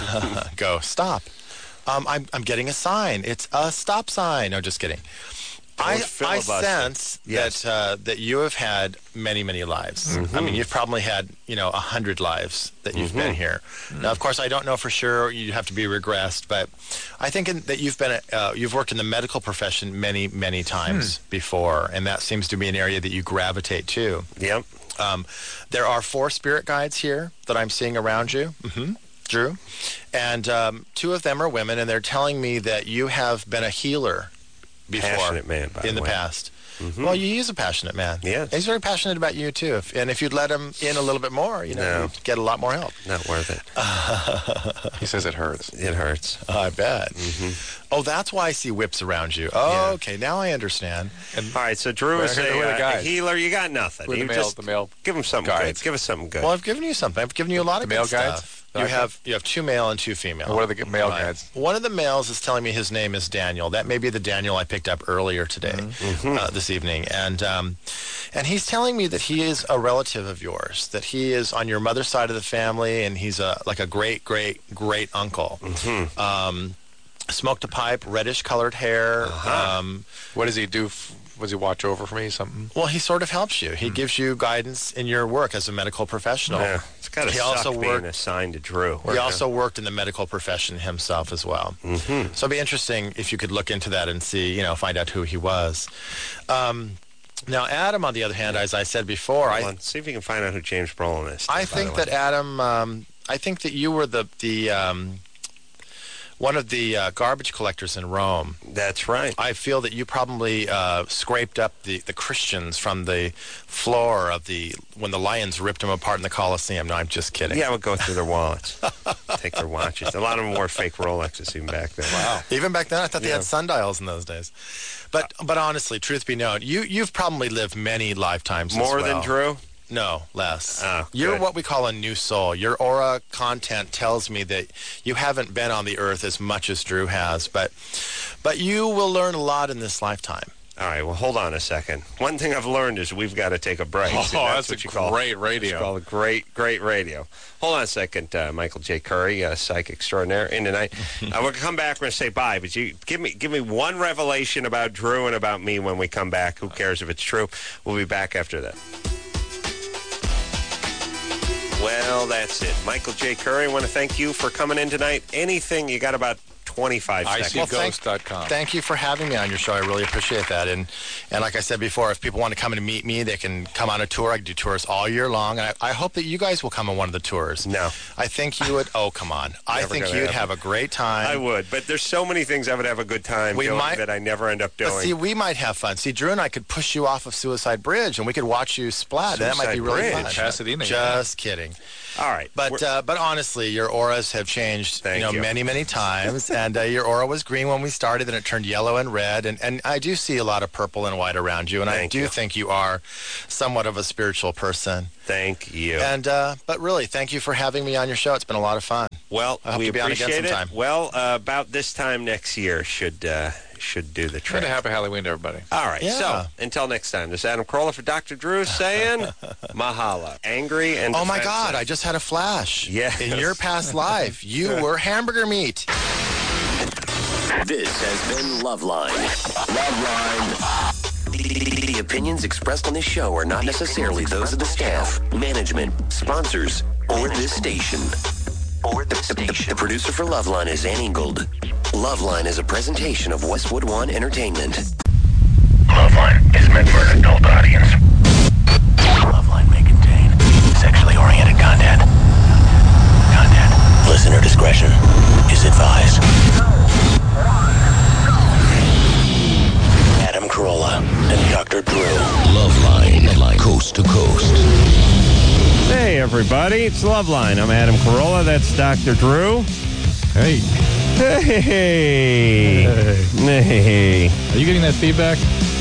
S2: go. Stop. Um, I'm, I'm getting a sign. It's a stop sign. No, just kidding. I, I
S1: filibuster.
S2: sense
S1: Yes.
S2: that uh, that you have had many, many lives. I mean, you've probably had, you know, a hundred lives that you've been here. Now, of course, I don't know for sure. You have to be regressed, but I think in, that you've been, a, uh, you've worked in the medical profession many, many times before, and that seems to be an area that you gravitate to.
S1: Yep.
S2: Um, there are four spirit guides here that I'm seeing around you, mm-hmm. Drew, and um, two of them are women, and they're telling me that you have been a healer before
S1: Passionate man, by
S2: in
S1: the
S2: the
S1: way.
S2: past. Well, he is a passionate man.
S1: Yes.
S2: He's very passionate about you, too. If, and if you'd let him in a little bit more, you know,
S1: No.
S2: you'd get a lot more help.
S1: Not worth it.
S3: He says it hurts.
S1: It hurts.
S2: I bet. Oh, that's why I see whips around you. Oh,
S1: Yeah.
S2: okay. Now I understand.
S3: And
S1: All right, so Drew
S3: Where-
S1: is
S3: who are the
S1: a, uh, a
S3: guys?
S1: healer. You got nothing.
S3: Who are the
S1: You
S3: male-
S1: just
S3: the male
S1: give him something
S3: guides?
S1: good. Give us something good.
S2: Well, I've given you something. I've given you a lot of
S3: The male
S2: good
S3: guides?
S2: stuff.
S3: Okay.
S2: You have you have two male and two female.
S3: And what are the male
S2: Right.
S3: guides?
S2: One of the males is telling me his name is Daniel. That may be the Daniel I picked up earlier today,
S3: Mm-hmm.
S2: uh, this evening, and um, and he's telling me that he is a relative of yours, that he is on your mother's side of the family, and he's a like a great great great uncle.
S3: Mm-hmm.
S2: Um, smoked a pipe, reddish colored hair.
S3: Uh-huh.
S2: Um,
S3: What does he do? F- does he watch over for me? Something?
S2: well, he sort of helps you. He
S3: Hmm.
S2: gives you guidance in your work as a medical professional.
S1: yeah, it's got to
S2: He
S1: suck
S2: also
S1: being
S2: worked-
S1: assigned to Drew.
S2: He also worked in the medical profession himself as well. Mm-hmm. So it'd be interesting if you could look into that and see, you know, find out who he was. Um, now, Adam, on the other hand, as I said before,
S1: Hold
S2: I
S1: on, see if you can find out who James Brolin is.
S2: I
S1: by
S2: think
S1: the way.
S2: that Adam, um, I think that you were the the um, one of the uh, garbage collectors in Rome.
S1: That's right.
S2: I feel that you probably uh, scraped up the, the Christians from the floor of the when the lions ripped them apart in the Colosseum. No, I'm just kidding.
S1: Yeah, I would go through their wallets, take their watches. A lot of them wore fake Rolexes even back then. Wow.
S2: Even back then, I thought they
S1: Yeah.
S2: had sundials in those days. But but honestly, truth be known, you you've probably lived many lifetimes. as
S1: More
S2: well.
S1: than Drew?
S2: No, less.
S1: Oh,
S2: You're
S1: good.
S2: what we call a new soul. Your aura content tells me that you haven't been on the earth as much as Drew has, but but you will learn a lot in this lifetime.
S1: All right, well, hold on a second. One thing I've learned is we've got to take a break.
S3: Oh,
S1: See,
S3: that's
S1: what
S3: a
S1: you call,
S3: great radio.
S1: It's called great, great radio. Hold on a second, uh, Michael J. Curry, uh, psych extraordinaire, in tonight. uh, we're going to come back. We're going to say bye, but you give me give me one revelation about Drew and about me when we come back. Who cares if it's true? We'll be back after that. Well, that's it. Michael J. Curry, I want to thank you for coming in tonight. Anything, you got about twenty-five
S3: I
S1: seconds.
S3: see ghost dot com.
S2: Thank you for having me on your show. I really appreciate that. And and like I said before, if people want to come and meet me, they can come on a tour. I do tours all year long. And I, I hope that you guys will come on one of the tours.
S1: No.
S2: I think you would. Oh, come on. I
S1: Never
S2: think
S1: gonna
S2: you'd
S1: happen.
S2: have a great time.
S1: I would, but there's so many things I would have a good time
S2: We
S1: doing
S2: might-
S1: that I never end up
S2: But
S1: doing.
S2: see, we might have fun. See, Drew and I could push you off of Suicide Bridge, and we could watch you splat. that might
S1: Suicide
S2: be really
S1: Bridge?
S2: fun.
S3: Pasadena,
S2: Just kidding.
S1: All right.
S2: But
S1: we're-
S2: uh, but honestly, your auras have changed,
S1: Thank
S2: you know,
S1: you.
S2: many many times. And uh, your aura was green when we started, and it turned yellow and red. And, and I do see a lot of purple and white around you. And I
S1: Thank
S2: do
S1: you.
S2: think you are somewhat of a spiritual person.
S1: Thank you.
S2: And uh, but really, thank you for having me on your show. It's been a lot of fun.
S1: well,
S2: I hope
S1: we
S2: to be on again
S1: appreciate it.
S2: sometime.
S1: Well, uh, about this time next year should uh, should do the
S3: Good
S1: trick.
S3: to happy Halloween to everybody.
S1: All right.
S2: Yeah.
S1: So until next time, this is Adam Carolla for Doctor Drew saying mahalo. Angry and
S2: Oh my God! I
S1: defensive.
S2: just had a flash.
S1: Yes.
S2: In your past life, you were hamburger meat.
S7: This has been Loveline. Loveline. The, the opinions expressed on this show are not necessarily those of the staff, management, sponsors, or this station. Or the station. The producer for Loveline is Ann Ingold. Loveline is a presentation of Westwood One Entertainment.
S8: Loveline is meant for an adult audience. Loveline may contain sexually oriented content. Content. Listener discretion is advised. Adam Carolla and Doctor Drew.
S7: Loveline, Loveline, coast to coast.
S1: Hey, everybody. It's Loveline. I'm Adam Carolla. That's Doctor Drew.
S3: Hey,
S1: Hey. Hey.
S3: are you getting that feedback?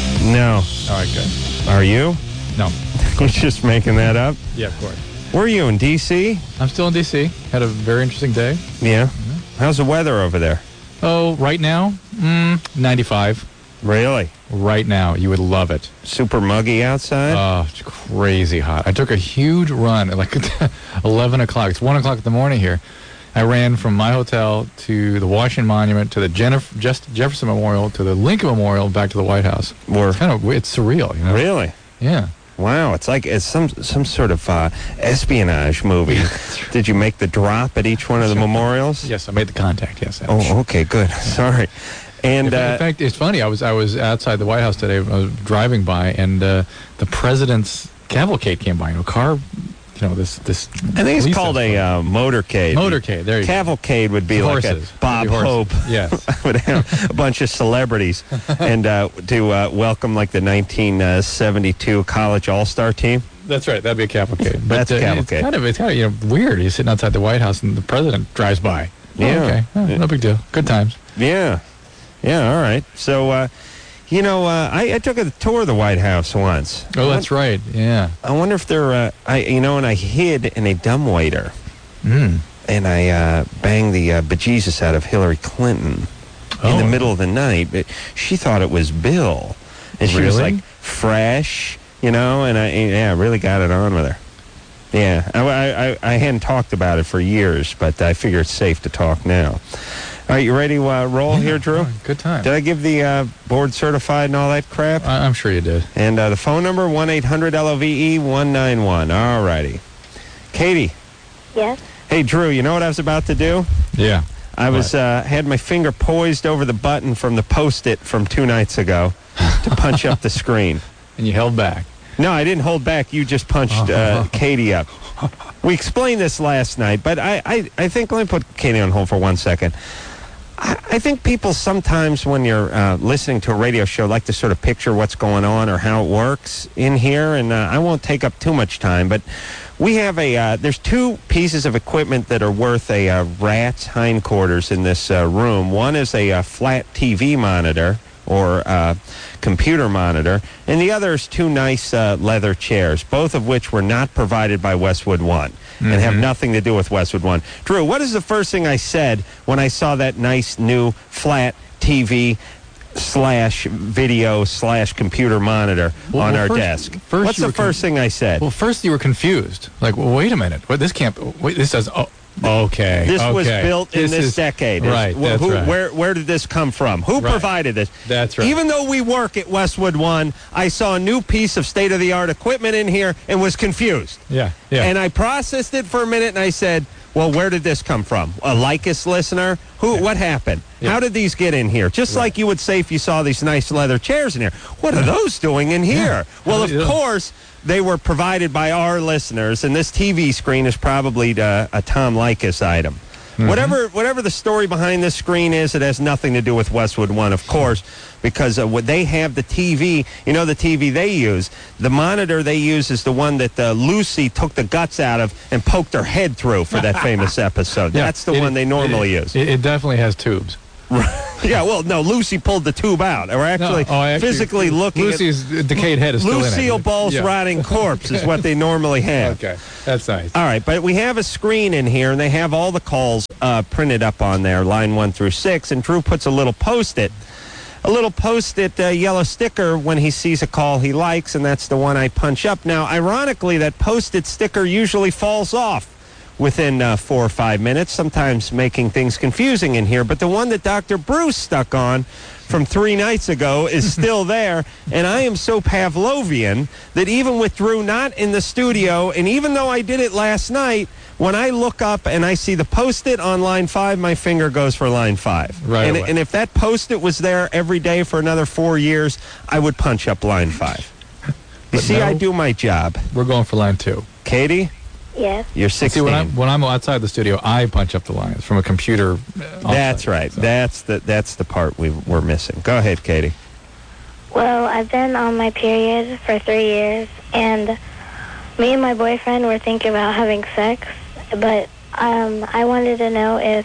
S1: No.
S3: All right, good.
S1: Are you?
S3: No.
S1: You're just making that up?
S3: Yeah, of course.
S1: Where are you, in D C?
S3: I'm still in D C. Had a very interesting day.
S1: Yeah. How's the weather over there?
S3: Oh, right now, mm, ninety-five.
S1: Really?
S3: Right now, you would love it.
S1: Super muggy outside?
S3: Oh, it's crazy hot. I took a huge run at like eleven o'clock. It's one o'clock in the morning here. I ran from my hotel to the Washington Monument to the Jennifer, just Jefferson Memorial to the Lincoln Memorial back to the White House.
S1: Or-
S3: It's kind of it's surreal, you know.
S1: Really?
S3: Yeah.
S1: Wow, it's like it's some some sort of uh, espionage movie. Did you make the drop at each one of the memorials?
S3: Yes, I made the contact. Yes.
S1: Oh, okay, good. Sorry. And
S3: In, fact- in
S1: uh,
S3: fact, it's funny. I was I was outside the White House today. I was driving by, and uh, the president's cavalcade came by. You know, car. You know, this this.
S1: I think it's
S3: police
S1: called a
S3: escort.
S1: uh, motorcade.
S3: Motorcade, there you go.
S1: Cavalcade would be
S3: Horses.
S1: like a Bob
S3: Maybe horses.
S1: Hope.
S3: Yes.
S1: would have a bunch of celebrities and uh, to uh, welcome like the nineteen seventy-two college all-star team.
S3: That's right. That'd be a cavalcade. But,
S1: That's a
S3: uh,
S1: cavalcade.
S3: It's kind of it's kind of you know weird. You're sitting outside the White House and the president drives by. Oh,
S1: Yeah.
S3: okay. Oh, no big deal. Good times.
S1: Yeah, yeah. All right. So, uh, you know, uh, I, I took a tour of the White House once.
S3: Oh, that's right. Yeah.
S1: I wonder if they're, uh, I you know, and I hid in a dumbwaiter,
S3: Mm.
S1: and I uh, banged the uh, bejesus out of Hillary Clinton in the
S3: Oh.
S1: middle of the night. But she thought it was Bill, and she was
S3: Really?
S1: like fresh, you know, and I yeah, really got it on with her. Yeah, I, I, I hadn't talked about it for years, but I figure it's safe to talk now. All right, you ready to uh, roll here, Drew?
S3: Good time.
S1: Did I give the uh, board certified and all that crap?
S3: I, I'm sure you did.
S1: And uh, the phone number, one eight hundred L O V E one nine one. All righty. Katie.
S9: Yes.
S1: Hey, Drew, you know what I was about to do?
S3: Yeah.
S1: I was uh, had my finger poised over the button from the Post-it from two nights ago to punch up the screen.
S3: And you held back.
S1: No, I didn't hold back. You just punched uh, Katie up. We explained this last night, but I, I, I think, let me put Katie on hold for one second. I, I think people sometimes when you're uh, listening to a radio show like to sort of picture what's going on or how it works in here, and uh, I won't take up too much time, but we have a, uh, there's two pieces of equipment that are worth a uh, rat's hindquarters in this uh, room. One is a uh, flat T V monitor, or uh, computer monitor, and the other is two nice uh, leather chairs, both of which were not provided by Westwood One mm-hmm. and have nothing to do with Westwood One. Drew, what is the first thing I said when I saw that nice new flat T V slash video slash computer monitor
S3: well,
S1: on
S3: well,
S1: our
S3: first,
S1: desk?
S3: First
S1: What's the first thing I said?
S3: Well, first you were confused. Like, well, wait a minute. Well, this can't. Wait, this does. Oh, okay.
S1: This
S3: okay.
S1: was built in
S3: this,
S1: this
S3: is,
S1: decade.
S3: Right.
S1: Who,
S3: That's
S1: who,
S3: right.
S1: Where, where did this come from? Who
S3: right.
S1: provided this?
S3: That's right.
S1: Even though we work at Westwood One, I saw a new piece of state-of-the-art equipment in here and was confused.
S3: Yeah. Yeah.
S1: And I processed it for a minute and I said, well, where did this come from? A Lycus listener? Who? Yeah. What happened? Yeah. How did these get in here? Just right. like you would say if you saw these nice leather chairs in here. What are those doing in here? Yeah. Well, of course, they were provided by our listeners, and this T V screen is probably a, a Tom Lycus item. Mm-hmm. Whatever whatever the story behind this screen is, it has nothing to do with Westwood One, of course, because uh, what they have the T V, you know the T V they use, the monitor they use is the one that uh, Lucy took the guts out of and poked her head through for that famous episode. Yeah, That's the
S3: it,
S1: one they normally
S3: it,
S1: use.
S3: It, it definitely has tubes.
S1: Yeah, well, no, Lucy pulled the tube out. Or actually,
S3: no, oh, actually
S1: physically looking
S3: Lucy's
S1: at...
S3: decayed head is still in it.
S1: Lucille Ball's
S3: yeah.
S1: rotting corpse is what they normally have.
S3: Okay, that's nice.
S1: All right, but we have a screen in here, and they have all the calls uh, printed up on there, line one through six, and Drew puts a little Post-it, a little Post-it uh, yellow sticker when he sees a call he likes, and that's the one I punch up. Now, ironically, that Post-it sticker usually falls off within uh, four or five minutes, sometimes making things confusing in here. But the one that Doctor Bruce stuck on from three nights ago is still there. And I am so Pavlovian that even with Drew not in the studio, and even though I did it last night, when I look up and I see the Post-it on line five, my finger goes for line five.
S3: Right
S1: and,
S3: away.
S1: and if that Post-it was there every day for another four years, I would punch up line five. You see,
S3: no,
S1: I do my job.
S3: We're going for line two.
S1: Katie?
S6: Yes.
S1: You're sixteen.
S3: See, when I'm, when I'm outside the studio, I punch up the lines from a computer.
S1: That's right.
S3: So.
S1: That's the that's the part we we're missing. Go ahead, Katie.
S9: Well, I've been on my period for three years, and me and my boyfriend were thinking about having sex, but um, I wanted to know if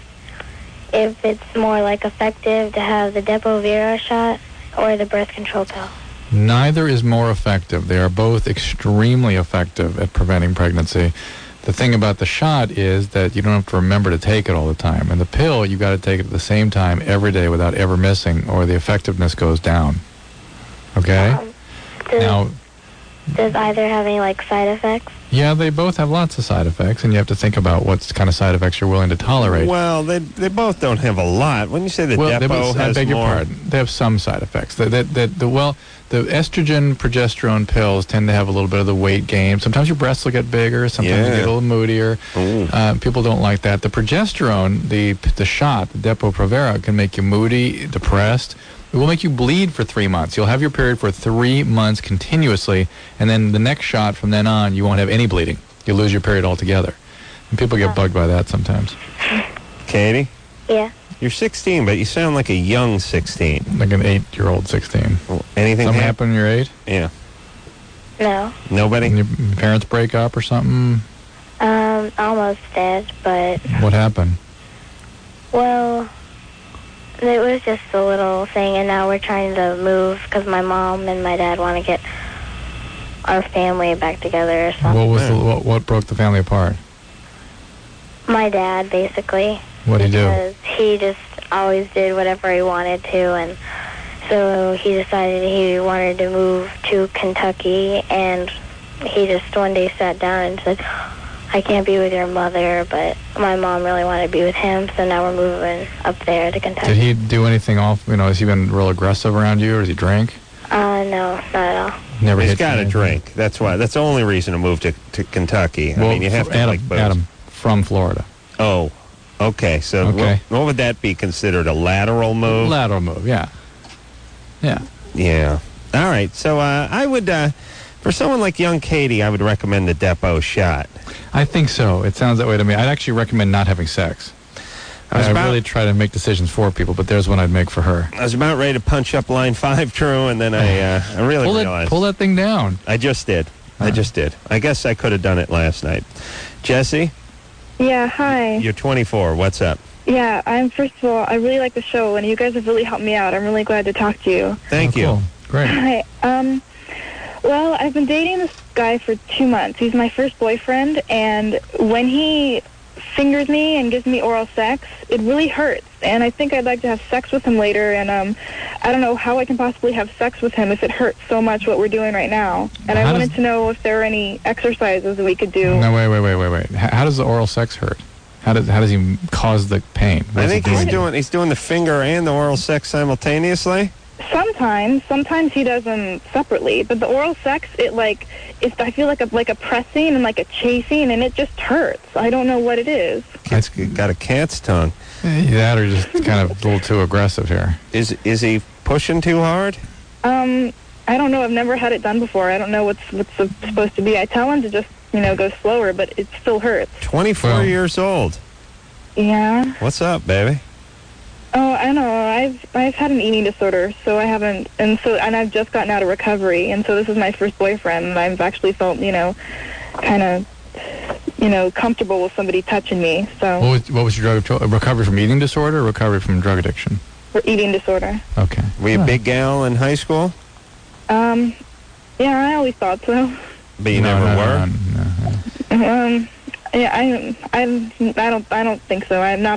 S9: if it's more like effective to have the Depo-Vira shot or the birth control pill.
S3: Neither is more effective. They are both extremely effective at preventing pregnancy. The thing about the shot is that you don't have to remember to take it all the time. And the pill, you got to take it at the same time every day without ever missing, or the effectiveness goes down. Okay?
S9: Um, does,
S3: now,
S9: does either have any, like, side effects?
S3: yeah, they both have lots of side effects, and you have to think about what kind of side effects you're willing to tolerate.
S1: Well, they they both don't have a lot. When you say the
S3: well,
S1: Depo
S3: both,
S1: has
S3: I beg
S1: more,
S3: your pardon. They have some side effects. The, the, the, the, well, the estrogen, progesterone pills tend to have a little bit of the weight gain. Sometimes your breasts will get bigger. Sometimes
S1: Yeah.
S3: you get a little moodier. Uh, people don't like that. The progesterone, the the shot, the Depo-Provera, can make you moody, depressed. It will make you bleed for three months. You'll have your period for three months continuously, and then the next shot from then on, you won't have any bleeding. You'll lose your period altogether. And people get bugged by that sometimes.
S1: Katie,
S9: Yeah.
S1: you're sixteen, but you sound like a young sixteen.
S3: Like an eight-year-old sixteen.
S1: Well, anything
S3: Something
S1: hap-
S3: happened when you're eight?
S1: Yeah.
S9: No.
S1: Nobody?
S3: And your parents break up or something?
S9: Um, almost dead, but,
S3: What happened?
S9: well, it was just a little thing, and now we're trying to move because my mom and my dad want to get our family back together or something.
S3: What was the, what, what broke the family apart?
S9: My dad, basically.
S3: What did he do?
S9: Because he just always did whatever he wanted to, and so he decided he wanted to move to Kentucky, and he just one day sat down and said, I can't be with your mother, but my mom really wanted to be with him, so now we're moving up there to Kentucky.
S3: Did he do anything off? You know, has he been real aggressive around you, or does he drink?
S9: Uh, no, not at all.
S3: Never
S1: He's
S3: hit you
S1: got to
S3: anything?
S1: drink. That's why. That's the only reason to move to, to Kentucky. I
S3: Well,
S1: mean, you have to
S3: Adam,
S1: like booze.
S3: Adam, from Florida.
S1: Oh, okay. So
S3: Okay.
S1: What, what would that be considered? A lateral move?
S3: Lateral move, yeah. Yeah.
S1: Yeah. All right. So uh, I would, uh, for someone like young Katie, I would recommend the Depo shot.
S3: I think so. It sounds that way to me. I'd actually recommend not having sex.
S1: I was
S3: I
S1: about-
S3: really try to make decisions for people, but there's one I'd make for her.
S1: I was about ready to punch up line five, Drew, and then I, uh, I really
S3: Pull
S1: realized.
S3: that, pull that thing down.
S1: I just did. I just did. I guess I could have done it last night. Jesse,
S10: Yeah, hi.
S1: you're twenty-four. What's up?
S10: Yeah, I'm first of all, I really like the show, and you guys have really helped me out. I'm really glad to talk to you.
S1: Thank
S3: Oh,
S1: you.
S3: cool. Great.
S10: Hi. Um, well, I've been dating this guy for two months. He's my first boyfriend, and when he fingers me and gives me oral sex, it really hurts. And I think I'd like to have sex with him later, and um, I don't know how I can possibly have sex with him if it hurts so much what we're doing right now. And
S3: How
S10: I wanted
S3: does-
S10: to know if there are any exercises that we could do.
S3: No, wait, wait, wait, wait, wait. H- How does the oral sex hurt? How does how does he cause the pain? What
S1: I
S3: is he
S1: think he's
S3: to you?
S1: doing he's doing the finger and the oral sex simultaneously.
S10: Sometimes, sometimes he does them separately, but the oral sex, it like, it's, I feel like a like a pressing and like a chasing, and it just hurts. I don't know what it is.
S1: Kid's got a cat's tongue.
S3: Eh, That or just kind of a little too aggressive here.
S1: Is is he pushing too hard?
S10: Um, I don't know. I've never had it done before. I don't know what's what's supposed to be. I tell him to just, you know, go slower, but it still hurts.
S1: twenty-four
S3: Well-
S1: years old.
S10: Yeah.
S1: What's up, baby?
S10: Oh, I don't know. I've I've had an eating disorder, so I haven't, and so and I've just gotten out of recovery, and so this is my first boyfriend, and I've actually felt, you know, kind of, you know, comfortable with somebody touching me. So
S3: What was, what was your drug of choice? Recovery from eating disorder or recovery from drug addiction?
S10: for eating disorder.
S3: Okay.
S1: Were you a
S3: Yeah.
S1: big gal in high school?
S10: Um, yeah, I always thought so.
S1: But you
S3: No,
S1: never
S3: no,
S1: were?
S3: no, no, no.
S10: Um, yeah, I I I don't I don't think so. I'm not